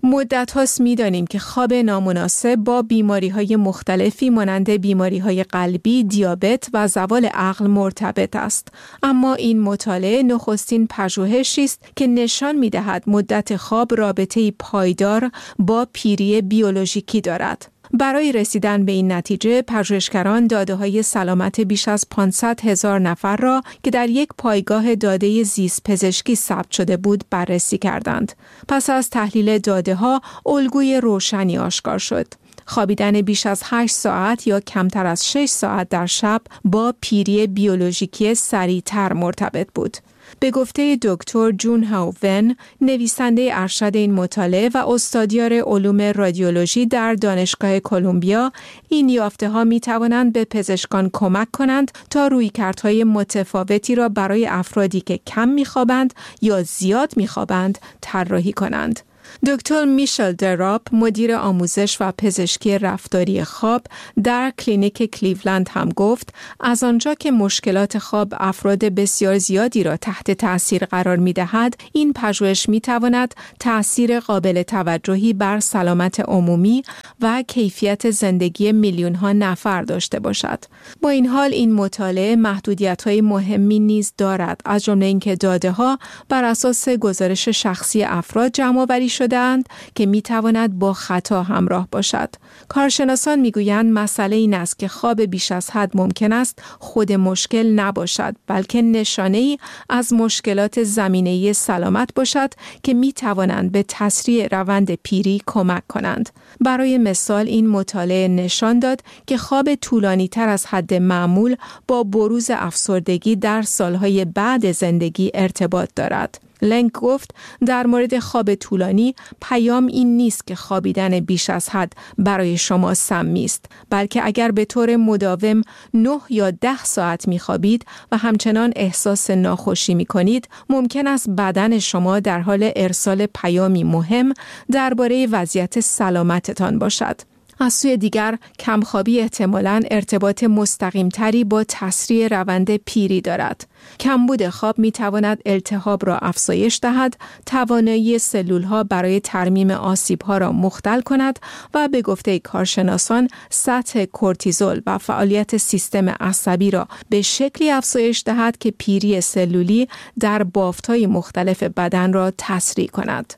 مدت هاست می دانیم که خواب نامناسب با بیماری های مختلفی مانند بیماری های قلبی، دیابت و زوال عقل مرتبط است. اما این مطالعه نخستین پژوهشی است که نشان می دهد مدت خواب رابطه‌ای پایدار با پیری بیولوژیکی دارد. برای رسیدن به این نتیجه، پژوهشگران داده‌های سلامت بیش از پانصد هزار نفر را که در یک پایگاه داده زیست پزشکی ثبت شده بود بررسی کردند. پس از تحلیل داده‌ها، الگوی روشنی آشکار شد. خوابیدن بیش از هشت ساعت یا کمتر از شش ساعت در شب با پیری بیولوژیکی سریعتر مرتبط بود. به گفته دکتر جون هاو ون، نویسنده ارشد این مطالعه و استادیار علوم رادیولوژی در دانشگاه کلمبیا، این یافته‌ها می‌توانند به پزشکان کمک کنند تا رویکردهای متفاوتی را برای افرادی که کم می‌خوابند یا زیاد می‌خوابند طراحی کنند. دکتر میشل دراپ، مدیر آموزش و پزشکی رفتاری خواب در کلینیک کلیولند هم گفت از آنجا که مشکلات خواب افراد بسیار زیادی را تحت تأثیر قرار می دهد، این پژوهش می تواند تأثیر قابل توجهی بر سلامت عمومی و کیفیت زندگی میلیون ها نفر داشته باشد. با این حال این مطالعه محدودیت های مهمی نیز دارد، از جمله اینکه داده ها بر اساس گزارش شخصی افراد جمع آوری شده‌اند که می‌تواند با خطا همراه باشد. کارشناسان می‌گویند مسئله این است که خواب بیش از حد ممکن است خود مشکل نباشد، بلکه نشانه‌ای از مشکلات زمینه‌ای سلامت باشد که می‌توانند به تسریع روند پیری کمک کنند. برای مثال این مطالعه نشان داد که خواب طولانی‌تر از حد معمول با بروز افسردگی در سالهای بعد زندگی ارتباط دارد. لنگ گفت در مورد خواب طولانی پیام این نیست که خوابیدن بیش از حد برای شما سمی است، بلکه اگر به طور مداوم نه یا ده ساعت می‌خوابید و همچنان احساس ناخوشی می‌کنید، ممکن است بدن شما در حال ارسال پیامی مهم درباره وضعیت سلامتتان باشد. از سوی دیگر، کمخوابی احتمالاً ارتباط مستقیم‌تری با تسریع روند پیری دارد. کمبود خواب می‌تواند التهاب را افزایش دهد، توانایی سلول‌ها برای ترمیم آسیب‌ها را مختل کند و به گفته کارشناسان سطح کورتیزول و فعالیت سیستم عصبی را به شکلی افزایش دهد که پیری سلولی در بافت‌های مختلف بدن را تسریع کند.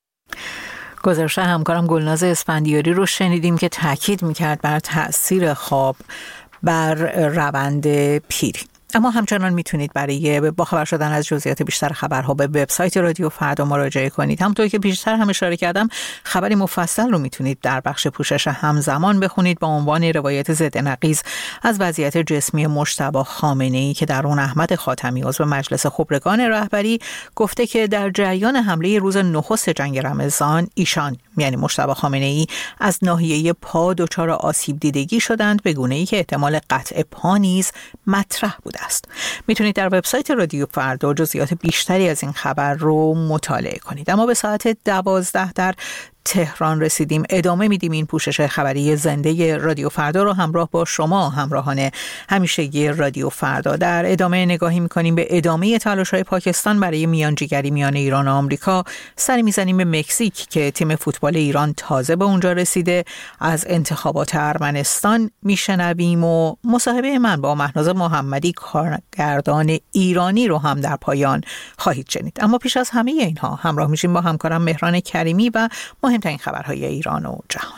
گزارش همکارم گلناز اسفندیاری رو شنیدیم که تاکید میکرد بر تأثیر خواب بر روند پیری. اما همچنان میتونید برای باخبر شدن از جزئیات بیشتر خبرها به وبسایت رادیو فردا مراجعه کنید. همونطور که بیشتر هم اشاره کردم، خبری مفصل رو میتونید در بخش پوشش همزمان بخونید با عنوان روایت ضد نقیض از وضعیت جسمی مجتبی خامنه‌ای که در اون احمد خاتمی عضو مجلس خبرگان رهبری گفته که در جریان حمله روز نخست جنگ رمضان ایشان یعنی مجتبی خامنه‌ای از ناحیه پا دچار آسیب دیدگی شدند، به گونه‌ای که احتمال قطع پا نیز مطرح بوده است. میتونید در وبسایت رادیو فردا جزئیات بیشتری از این خبر رو مطالعه کنید. اما به ساعت دوازده در تهران رسیدیم. ادامه میدیم این پوشش خبری زنده رادیو فردا رو همراه با شما همراهان همیشگی رادیو فردا. در ادامه نگاهی میکنیم به ادامه تلاش‌های پاکستان برای میانجیگری میان ایران و آمریکا. سری میزنیم به مکزیک که تیم فوتبال ایران تازه به اونجا رسیده. از انتخابات ارمنستان میشنویم و مصاحبه من با مهناز محمدی کارگردان ایرانی رو هم در پایان خواهید شنید. اما پیش از همه اینها همراه میشیم با همکارم مهران کریمی و مهمترین خبرهای ایران و جهان.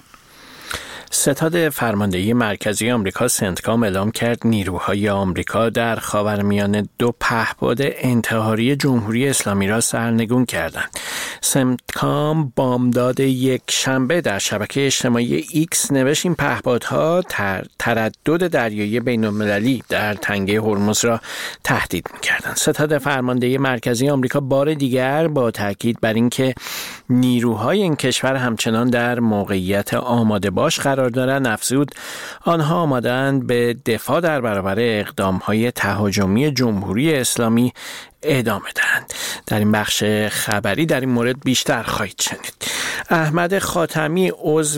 ستاد فرماندهی مرکزی آمریکا سنتکام اعلام کرد نیروهای آمریکا در خاورمیانه دو پهپاد انتحاری جمهوری اسلامی را سرنگون کردند. سنتکام بامداد یک شنبه در شبکه اجتماعی ایکس نوشت این پهپادها تر، تردد دریایی بین المللی در تنگه هرمز را تهدید می‌کردند. ستاد فرماندهی مرکزی آمریکا بار دیگر با تاکید بر اینکه نیروهای این کشور همچنان در موقعیت آماده باش قرار دارند افزود آنها آماده‌اند به دفاع در برابر اقدام‌های تهاجمی جمهوری اسلامی ادامه دهند. در این بخش خبری در این مورد بیشتر خواهید شنید. احمد خاتمی عضو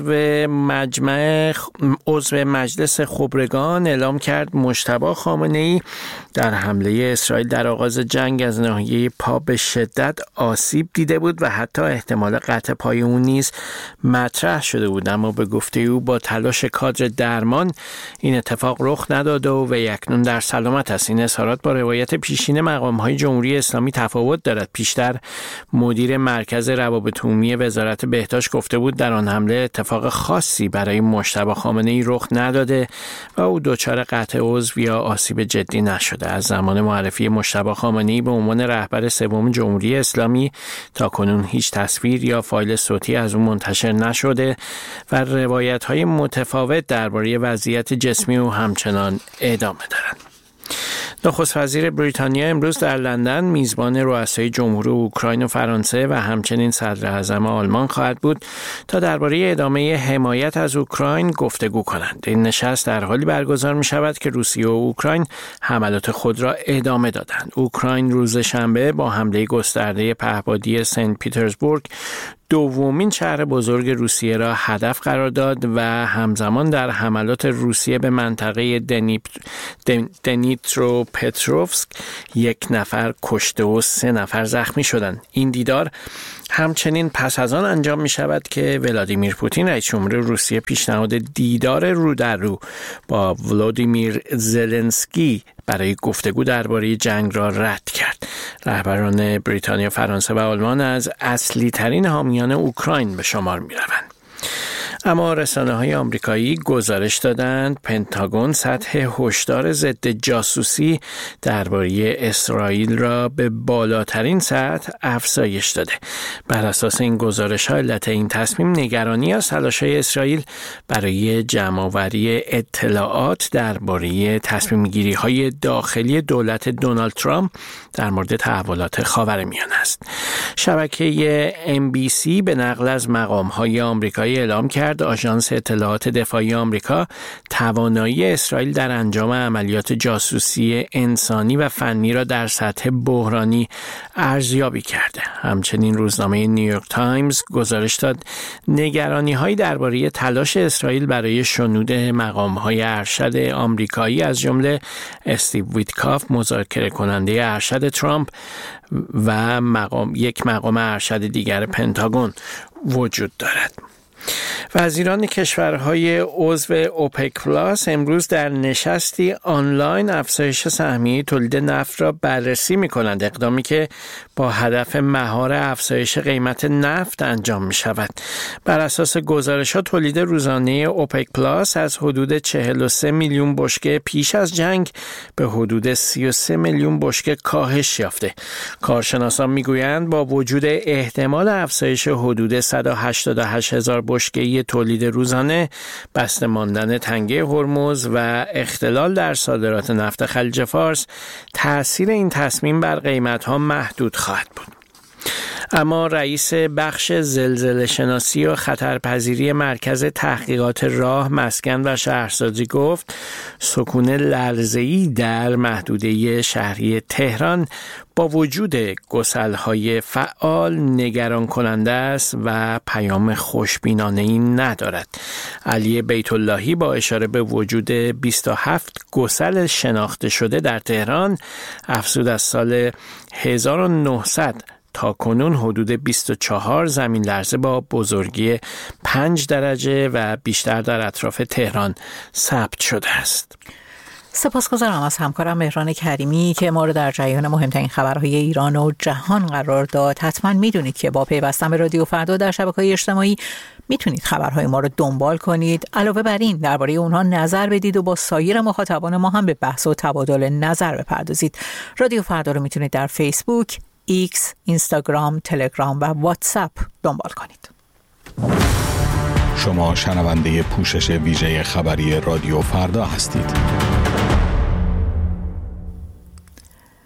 مجمع عضو مجلس خبرگان اعلام کرد مجتبی خامنه‌ای در حمله اسرائیل در آغاز جنگ از ناحیه پا به شدت آسیب دیده بود و حتی احتمال قطع پای اون نیز مطرح شده بود، اما به گفته او با تلاش کادر درمان این اتفاق رخ نداده و اکنون در سلامت است. این اظهارات با روایت پیشین مقام‌های جمهوری اسلامی تفاوت دارد. پیشتر مدیر مرکز روابط عمومی وزارت بهداشت گفته بود در آن حمله اتفاق خاصی برای مجتبی خامنه‌ای رخ نداده و او دچار قطع عضو یا آسیب جدی نشده. از زمان معرفی مجتبی خامنه‌ای به عنوان رهبر سوم جمهوری اسلامی تاکنون هیچ تصویر یا فایل صوتی از او منتشر نشده و روایت‌های متفاوت درباره وضعیت جسمی او همچنان ادامه دارند. نخست وزیر بریتانیا امروز در لندن میزبان رؤسای جمهور اوکراین و فرانسه و همچنین صدر اعظم آلمان خواهد بود تا درباره ادامه حمایت از اوکراین گفتگو کنند. این نشست در حالی برگزار می شود که روسیه و اوکراین حملات خود را ادامه دادند. اوکراین روز شنبه با حمله گسترده پهپادی سنت پیترزبورگ دومین شهر بزرگ روسیه را هدف قرار داد و همزمان در حملات روسیه به منطقه دنیپرو پتروفسک یک نفر کشته و سه نفر زخمی شدند. این دیدار همچنین پس از آن انجام می شود که ولادیمیر پوتین رئیس جمهور روسیه پیشنهاد دیدار رو در رو با ولادیمیر زلنسکی برای گفتگو درباره جنگ را رد کرد. رهبران بریتانیا، فرانسه و آلمان از اصلی ترین حامیان اوکراین به شمار می روند. اما رسانه‌های آمریکایی گزارش دادند پنتاگون سطح هشدار ضد جاسوسی درباره اسرائیل را به بالاترین سطح افزایش داده. بر اساس این گزارش‌ها علت این تصمیم نگرانی از تلاش‌های اسرائیل برای جمع‌آوری اطلاعات درباره تصمیم‌گیری‌های داخلی دولت دونالد ترامپ در مورد تحولات خاورمیانه است. شبکه ام بی سی به نقل از مقام‌های آمریکایی اعلام کرد آژانس اطلاعات دفاعی آمریکا توانایی اسرائیل در انجام عملیات جاسوسی انسانی و فنی را در سطح بحرانی ارزیابی کرده. همچنین روزنامه نیویورک تایمز گزارش داد نگرانی‌هایی درباره تلاش اسرائیل برای شنود مقام‌های ارشد آمریکایی از جمله استیو ویتکاف مذاکره کننده ارشد ترامپ و مقام یک مقام ارشد دیگر پنتاگون وجود دارد. وزیران کشورهای عضو اوپک پلاس امروز در نشستی آنلاین افزایش سهمیه تولید نفت را بررسی می‌کنند، اقدامی که با هدف مهار افزایش قیمت نفت انجام می‌شود. بر اساس گزارش‌ها تولید روزانه اوپک پلاس از حدود چهل و سه میلیون بشکه پیش از جنگ به حدود سی و سه میلیون بشکه کاهش یافته. کارشناسان می‌گویند با وجود احتمال افزایش حدود صد و هشتاد و هشت هزار بشکه تولید روزانه، بسته ماندن تنگه هرمز و اختلال در صادرات نفت خلیج فارس، تأثیر این تصمیم بر قیمت‌ها محدود خواهد بود. اما رئیس بخش زلزله شناسی و خطرپذیری مرکز تحقیقات راه، مسکن و شهرسازی گفت سکون لرزه‌ای در محدوده شهری تهران با وجود گسل‌های فعال نگران کننده است و پیام خوشبینانه‌ای ندارد. علی بیت اللهی با اشاره به وجود بیست و هفت گسل شناخته شده در تهران افزود از سال هزار و نهصد تا کنون حدود بیست و چهار زمین لرزه با بزرگی پنج درجه و بیشتر در اطراف تهران ثبت شده است. سپاسگزارم از همکارم مهران کریمی که ما رو در جریان مهمترین خبرهای ایران و جهان قرار داد. حتما میدونید که با پیوستن به رادیو فردا در شبکه‌های اجتماعی میتونید خبرهای ما رو دنبال کنید. علاوه بر این درباره اونها نظر بدید و با سایر مخاطبان ما هم به بحث و تبادل نظر بپردازید. رادیو فردا رو میتونید در فیسبوک، ایکس، اینستاگرام، تلگرام و واتساپ دنبال کنید. شما شنونده پوشش ویژه خبری رادیو فردا هستید.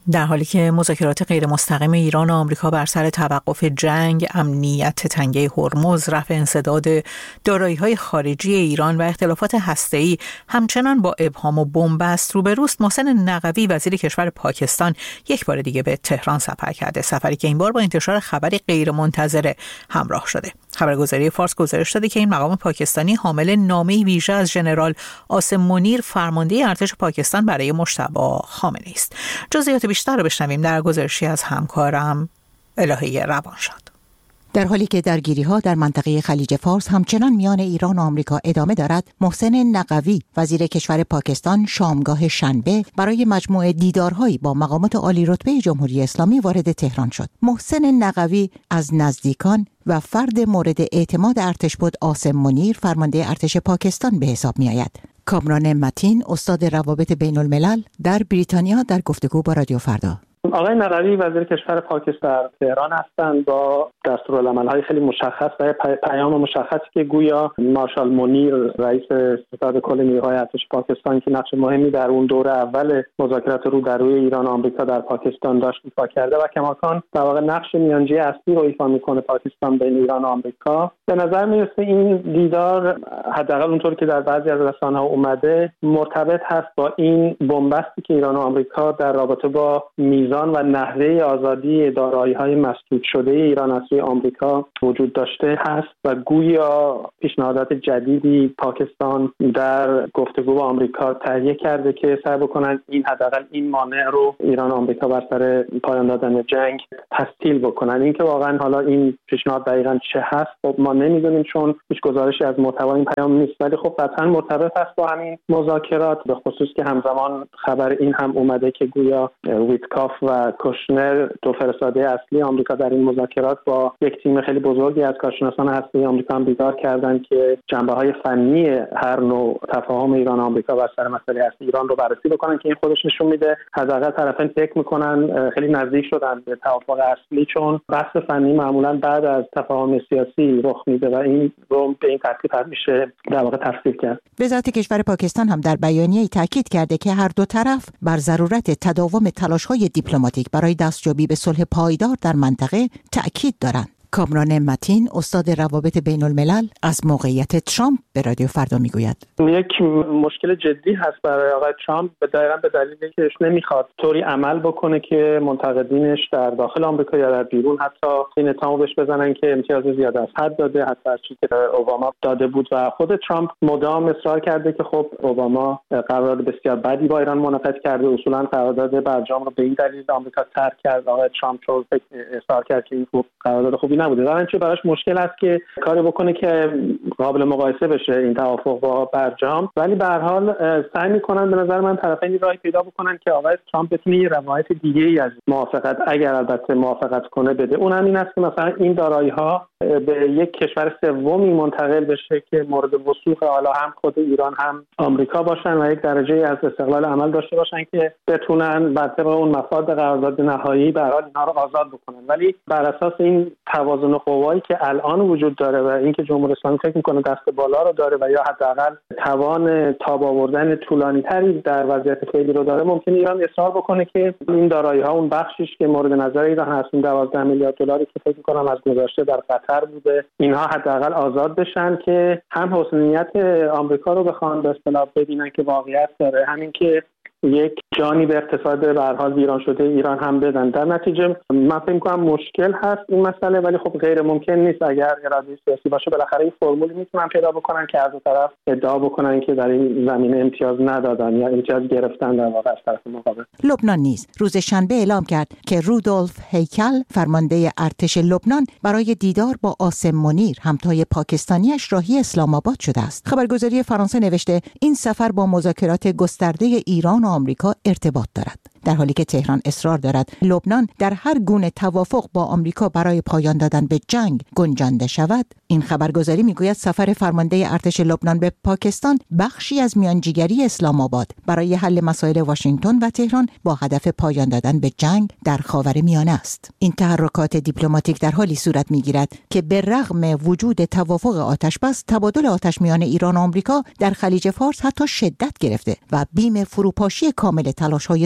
در حالی که مذاکرات غیر مستقیم ایران و آمریکا بر سر توقف جنگ، امنیت تنگه هرمز، رفع انسداد دارایی‌های خارجی ایران و اختلافات هسته‌ای همچنان با ابهام و بنبست روبروست، محسن نقوی وزیر کشور پاکستان یک بار دیگه به تهران سفر کرده، سفری که این بار با انتشار خبری غیرمنتظره همراه شده. خبرگزاری فارس گزارش داده که این مقام پاکستانی حامل نامه ویژه از ژنرال عاصم منیر فرمانده ارتش پاکستان برای مجتبی خامنه‌ای است. جزئیات بیشتر رو بشنویم در گزارشی از همکارم الهه روانشاد. در حالی که درگیری‌ها در منطقه خلیج فارس همچنان میان ایران و آمریکا ادامه دارد، محسن نقوی وزیر کشور پاکستان شامگاه شنبه برای مجموعه دیدارهایی با مقامات عالی رتبه جمهوری اسلامی وارد تهران شد. محسن نقوی از نزدیکان و فرد مورد اعتماد ارتش بود عاصم منیر فرمانده ارتش پاکستان به حساب می‌آید. کامران متین استاد روابط بین الملل در بریتانیا در گفتگو با رادیو فردا. آقای نقوی وزیر کشور پاکستان تهران هستند با دستورالعمل‌های خیلی مشخص و پیام مشخصی که گویا مارشال منیر رئیس ستاد کل نیروهای ارتش پاکستان که نقش مهمی در اون دوره اول مذاکرات رو در روی ایران و آمریکا در پاکستان داشت ایفا کرده و کماکان در واقع نقش میانجی اصلی رو ایفا میکنه پاکستان بین ایران و آمریکا. به نظر میرسه این دیدار حداقل اونطور که در بعضی از رسانه‌ها اومده مرتبط هست با این بنبستی که ایران و آمریکا در رابطه با میزان و نحوه آزادی دارایی‌های مسدود شده ایران از سوی آمریکا وجود داشته هست و گویا پیشنهادات جدیدی پاکستان در گفتگو با آمریکا تهیه کرده که سعی بکنن این حداقل این مانع رو ایران و آمریکا بر سر پایان دادن جنگ تسهیل بکنن. اینکه واقعا حالا این پیشنهاد دقیقاً چه هست خب ما نمیدونیم چون هیچ گزارشی از محتوای این پیام نیست، ولی خب قطعاً مرتبط هست با همین مذاکرات، به خصوص که همزمان خبر این هم اومده که گویا ویتکاف و کوشنر دو فرستاده اصلی آمریکا در این مذاکرات با یک تیم خیلی بزرگی از کارشناسان هسته‌ای آمریکا هم دیدار کردند که جنبه‌های فنی هر نوع تفاهم ایران و آمریکا بر سر مسئله هسته ایران رو بررسی بکنن که این خودش نشون میده حداقل طرفین فکر میکنن خیلی نزدیک شدن به توافق اصلی، چون بحث فنی معمولا بعد از تفاهم سیاسی رخ میده و این رو به این ترتیب میشه در واقع تفسیر کرد. وزارت کشور پاکستان هم در بیانیه‌ای تاکید کرده که هر دو طرف بر ضرورت تداوم تلاش‌های دیپلماتیک برای دستیابی به صلح پایدار در منطقه تأکید دارند. کامران متین استاد روابط بین الملل از موقعیت ترامپ به رادیو فردا میگوید یک مشکل جدی هست برای آقای ترامپ به دقیقاً به دلیلی که نمیخواد طوری عمل بکنه که منتقدینش در داخل آمریکا یا در بیرون حتی این اتهامو بهش بزنن که امتیاز زیاده از حد داده، حتی از چیزی که اوباما داده بود. و خود ترامپ مدام اصرار کرده که خب اوباما قرارداد بسیار بدی با ایران منعقد کرده، اصولاً قرارداد برجام رو به این دلیل آمریکا ترک کرد. آقای ترامپ رو اصرار کرد که این قرارداد خوبی نبوده، در چه براش مشکل است که کاری بکنه که قابل مقایسه بشه این توافق با برجام، ولی به هر حال سعی می‌کنن به نظر من طرفین راهی پیدا بکنن که آقای ترامپ بتونه یه روایت دیگه‌ای از موافقت اگر البته موافقت کنه بده. اون هم این است که مثلا این دارایی‌ها به یک کشور سومی منتقل بشه که مورد وثوق حالا هم خود ایران هم آمریکا باشن و یک درجه از استقلال عمل داشته باشن که بتونن بر طبق اون مفاد قرارداد نهایی به هر حال اینها رو آزاد بکنن. ولی بر اساس این توازن قوایی که الان وجود داره و اینکه جمهوری اسلامی فکر میکنه دست بالا رو داره و یا حداقل توان تاب آوردن طولانی تری در وضعیت فعلی رو داره، ممکنه ایران اصرار بکنه که این دارایی ها اون بخشیش که مورد نظر ایران هست، این دوازده میلیارد دلاری که فکر میکنم از گذشته در قطر بوده، اینها حداقل آزاد بشن که هم حسن نیت آمریکا رو بخوان به اصطلاح ببینن که واقعیت داره، همین که یک جانی به اقتصاد به هر حال ویران شده ایران هم بدن. در نتیجه من فکر می‌کنم مشکل هست این مسئله، ولی خب غیر ممکن نیست اگر اراده سیاسی باشه بالاخره این فرمولی میتونن پیدا بکنن که از دو طرف ادعا بکنن که در این زمینه امتیاز ندادن یا امتیاز گرفتن در واقع از طرف مقابل. لبنان نیز روز شنبه اعلام کرد که رودولف هیکل فرمانده ارتش لبنان برای دیدار با عاصم منیر همتای پاکستانیش راهی اسلام آباد شده است. خبرگزاری فرانسه نوشته این سفر با مذاکرات گسترده ایران و آمریکا ارتباط دارد، در حالی که تهران اصرار دارد لبنان در هر گونه توافق با آمریکا برای پایان دادن به جنگ گنجانده شود. این خبرگزاری میگوید سفر فرمانده ارتش لبنان به پاکستان بخشی از میانجیگری اسلام آباد برای حل مسائل واشنگتن و تهران با هدف پایان دادن به جنگ در خاورمیانه است. این تحرکات دیپلماتیک در حالی صورت میگیرد که به رغم وجود توافق آتشبس، تبادل آتش میان ایران و آمریکا در خلیج فارس حتی شدت گرفته و بیم فروپاشی کامل تلاش‌های صلح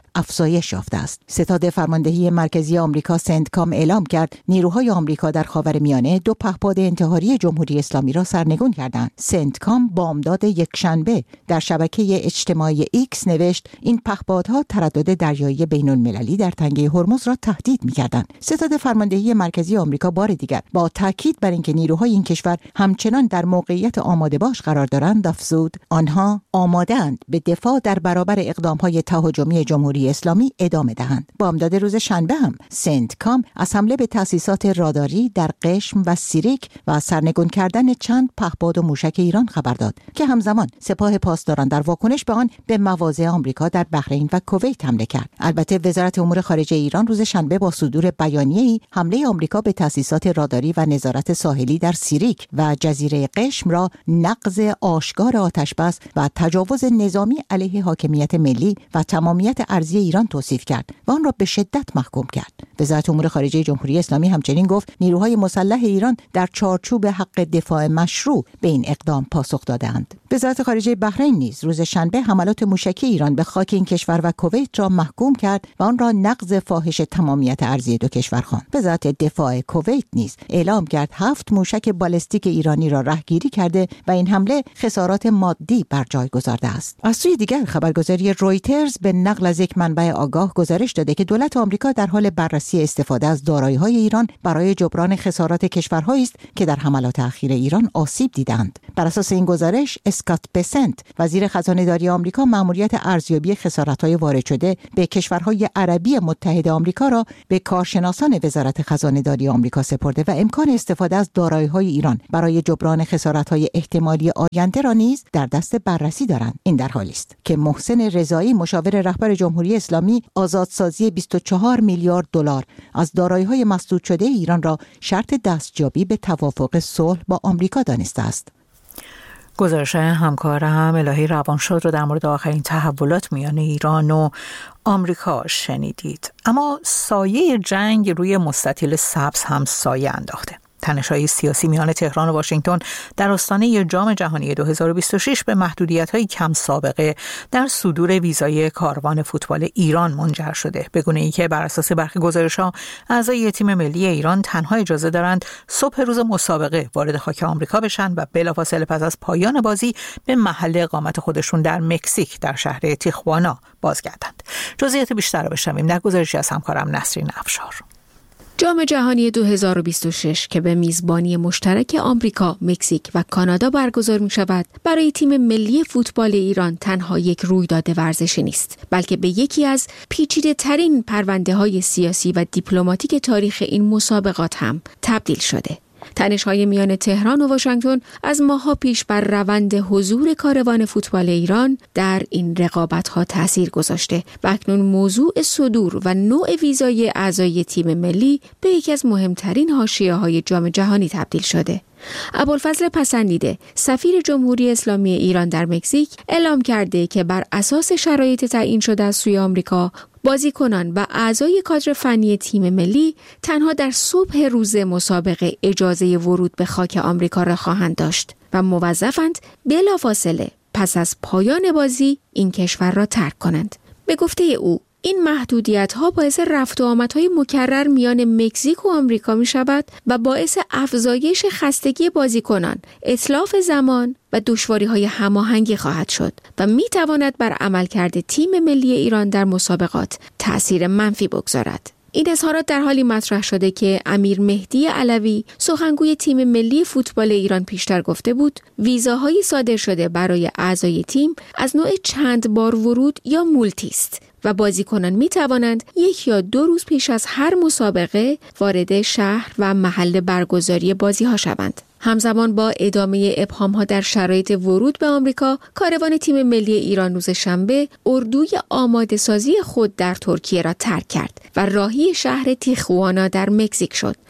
افزایش یافته است. ستاد فرماندهی مرکزی آمریکا سنتکام اعلام کرد نیروهای آمریکا در خاورمیانه دو پهپاد انتحاری جمهوری اسلامی را سرنگون کردند. سنتکام بامداد یکشنبه در شبکه اجتماعی ایکس نوشت این پهپادها تردد دریایی بین المللی در تنگه هرمز را تهدید می‌کردند. ستاد فرماندهی مرکزی آمریکا بار دیگر با تاکید بر اینکه نیروهای این کشور همچنان در موقعیت آماده باش قرار دارند افزود آنها آماده‌اند به دفاع در برابر اقدام‌های تهاجمی جمهوری اسلامی ادامه دهند. بامداد روز شنبه هم سنتکام از حمله به تأسیسات راداری در قشم و سیریک و سرنگون کردن چند پهپاد و موشک ایران خبر داد که همزمان سپاه پاسداران در واکنش به آن به مواضع آمریکا در بحرین و کویت حمله کرد. البته وزارت امور خارجه ایران روز شنبه با صدور بیانیه‌ای حمله آمریکا به تأسیسات راداری و نظارت ساحلی در سیریک و جزیره قشم را نقض آشکار آتشبس و تجاوز نظامی علیه حاکمیت ملی و تمامیت ارضی ایران توصیف کرد و آن را به شدت محکوم کرد. وزارت امور خارجه جمهوری اسلامی همچنین گفت نیروهای مسلح ایران در چارچوب حق دفاع مشروع به این اقدام پاسخ دادند. وزارت خارجه بحرین نیز روز شنبه حملات موشکی ایران به خاک این کشور و کویت را محکوم کرد و آن را نقض فاحش تمامیت ارضی دو کشور خواند. وزارت دفاع کویت نیز اعلام کرد هفت موشک بالستیک ایرانی را رهگیری کرده و این حمله خسارات مادی بر جای گذارده است. از سوی دیگر خبرگزاری رویترز به نقل از یک منبع آگاه گزارش داده که دولت آمریکا در حال بررسی استفاده از دارایی‌های ایران برای جبران خسارات کشورهایی است که در حملات اخیر ایران آسیب دیدند. بر اساس این گزارش اسکات بسنت وزیر خزانه‌داری آمریکا مأموریت ارزیابی خسارت‌های وارد شده به کشورهای عربی متحد آمریکا را به کارشناسان وزارت خزانه‌داری آمریکا سپرده و امکان استفاده از دارایی‌های ایران برای جبران خسارت‌های احتمالی آینده را نیز در دست بررسی دارند. این در حالی است که محسن رضایی مشاور رهبر جمهوری اسلامی آزادسازی بیست و چهار میلیارد دلار از دارایی‌های مسدود شده ایران را شرط دستیابی به توافق صلح با آمریکا دانسته است. گزارش همکارم الهی روانشاد رو در مورد آخرین تحولات میان ایران و آمریکا شنیدید. اما سایه جنگ روی مستطیل سبز هم سایه انداخته. تنش‌های سیاسی میان تهران و واشنگتن در آستانه جام جهانی دو هزار و بیست و شش به محدودیت‌های کم سابقه در صدور ویزای کاروان فوتبال ایران منجر شده، به گونه‌ای که بر اساس برخی گزارش‌ها اعضای تیم ملی ایران تنها اجازه دارند صبح روز مسابقه وارد خاک آمریکا بشن و بلافاصله پس از پایان بازی به محل اقامت خودشون در مکزیک در شهر تیخوانا بازگردند. جزئیات بیشتر را بشنویم در گزارشی از همکارم نسرین افشار. جام جهانی دو هزار و بیست و شش که به میزبانی مشترک آمریکا، مکزیک و کانادا برگزار می شود، برای تیم ملی فوتبال ایران تنها یک رویداد ورزشی نیست، بلکه به یکی از پیچیده ترین پرونده های سیاسی و دیپلماتیک تاریخ این مسابقات هم تبدیل شده. تنش‌های میان تهران و واشنگتن از ماه‌ها پیش بر روند حضور کاروان فوتبال ایران در این رقابت‌ها تأثیر گذاشته و اکنون موضوع صدور و نوع ویزای اعضای تیم ملی به یکی از مهمترین حاشیه‌های جام جهانی تبدیل شده. ابوالفضل پسندیده، سفیر جمهوری اسلامی ایران در مکزیک، اعلام کرده که بر اساس شرایط تعیین شده از سوی آمریکا، بازیکنان و اعضای کادر فنی تیم ملی تنها در صبح روز مسابقه اجازه ورود به خاک آمریکا را خواهند داشت و موظفند بلافاصله پس از پایان بازی این کشور را ترک کنند. به گفته او، این محدودیت‌ها باعث رفت و آمدهای مکرر میان مکزیک و آمریکا می شود و باعث افزایش خستگی بازیکنان، اتلاف زمان و دشواری‌های هماهنگی خواهد شد و می تواند بر عملکرد تیم ملی ایران در مسابقات تأثیر منفی بگذارد. این اظهارات در حالی مطرح شده که امیر مهدی علوی، سخنگوی تیم ملی فوتبال ایران، پیشتر گفته بود ویزاهای صادر شده برای اعضای تیم از نوع چند بار ورود یا مولتی است و بازیکنان می توانند یک یا دو روز پیش از هر مسابقه وارد شهر و محل برگزاری بازی ها شوند. همزمان با ادامه ابهام‌ها در شرایط ورود به آمریکا، کاروان تیم ملی ایران روز شنبه اردوی آماده سازی خود در ترکیه را ترک کرد و راهی شهر تیخوانا در مکزیک شد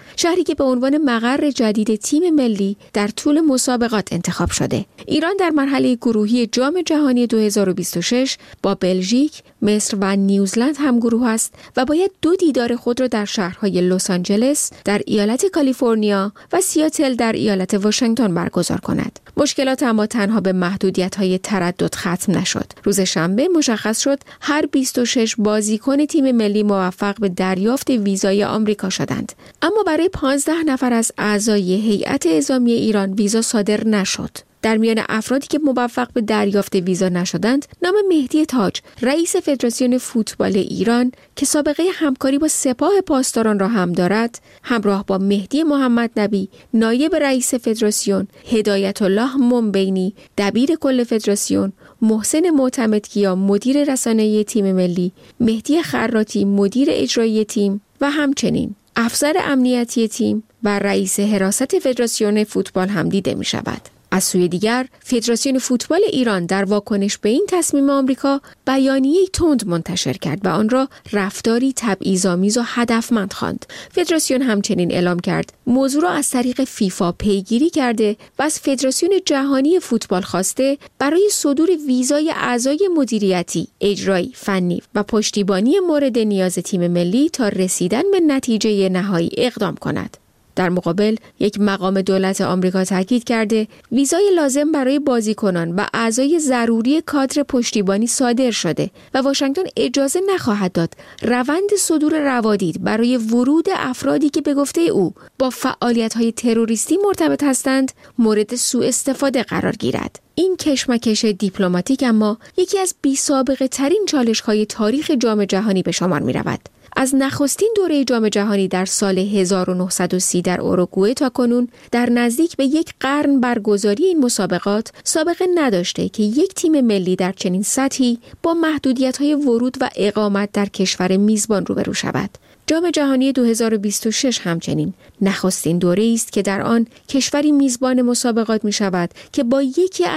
شهری که به عنوان مقر جدید تیم ملی در طول مسابقات انتخاب شده. ایران در مرحله گروهی جام جهانی دو هزار و بیست و شش با بلژیک، مصر و نیوزلند هم گروه است و باید دو دیدار خود را در شهرهای لس آنجلس در ایالت کالیفرنیا و سیاتل در ایالت واشنگتن برگزار کند. مشکلات اما تنها به محدودیت‌های تردد ختم نشد. روز شنبه مشخص شد هر بیست و شش بازیکن تیم ملی موفق به دریافت ویزای آمریکا شدند. اما برای پانزده نفر از اعضای هیئت اعزامی ایران ویزا صادر نشد. در میان افرادی که موفق به دریافت ویزا نشدند، نام مهدی تاج، رئیس فدراسیون فوتبال ایران که سابقه همکاری با سپاه پاسداران را هم دارد، همراه با مهدی محمد نبی، نایب رئیس فدراسیون، هدایت الله منبینی، دبیر کل فدراسیون، محسن معتمدکیا، مدیر رسانه‌ای تیم ملی، مهدی خراتی، مدیر اجرایی تیم و همچنین افسر امنیتی تیم و رئیس حراست فدراسیون فوتبال هم دیده می شود. از سوی دیگر، فدراسیون فوتبال ایران در واکنش به این تصمیم آمریکا بیانیه‌ای تند منتشر کرد و آن را رفتاری تبعیض‌آمیز و هدفمند خواند. فدراسیون همچنین اعلام کرد موضوع را از طریق فیفا پیگیری کرده و از فدراسیون جهانی فوتبال خواسته برای صدور ویزای اعضای مدیریتی، اجرایی، فنی و پشتیبانی مورد نیاز تیم ملی تا رسیدن به نتیجه نهایی اقدام کند. در مقابل، یک مقام دولت آمریکا تاکید کرده ویزای لازم برای بازیکنان و اعضای ضروری کادر پشتیبانی صادر شده و واشنگتن اجازه نخواهد داد روند صدور روادید برای ورود افرادی که به گفته او با فعالیت‌های تروریستی مرتبط هستند مورد سوء استفاده قرار گیرد. این کشمکش دیپلماتیک اما یکی از بی‌سابقه ترین چالش‌های تاریخ جام جهانی به شمار می‌رود. از نخستین دوره جام جهانی در سال هزار و نهصد و سی در اوروگوئه تا کنون در نزدیک به یک قرن برگزاری این مسابقات سابقه نداشته که یک تیم ملی در چنین سطحی با محدودیت‌های ورود و اقامت در کشور میزبان روبرو شود. جام جهانی دو هزار و بیست و شش همچنین نخستین دوره است که در آن کشوری میزبان مسابقات می شود که با یکی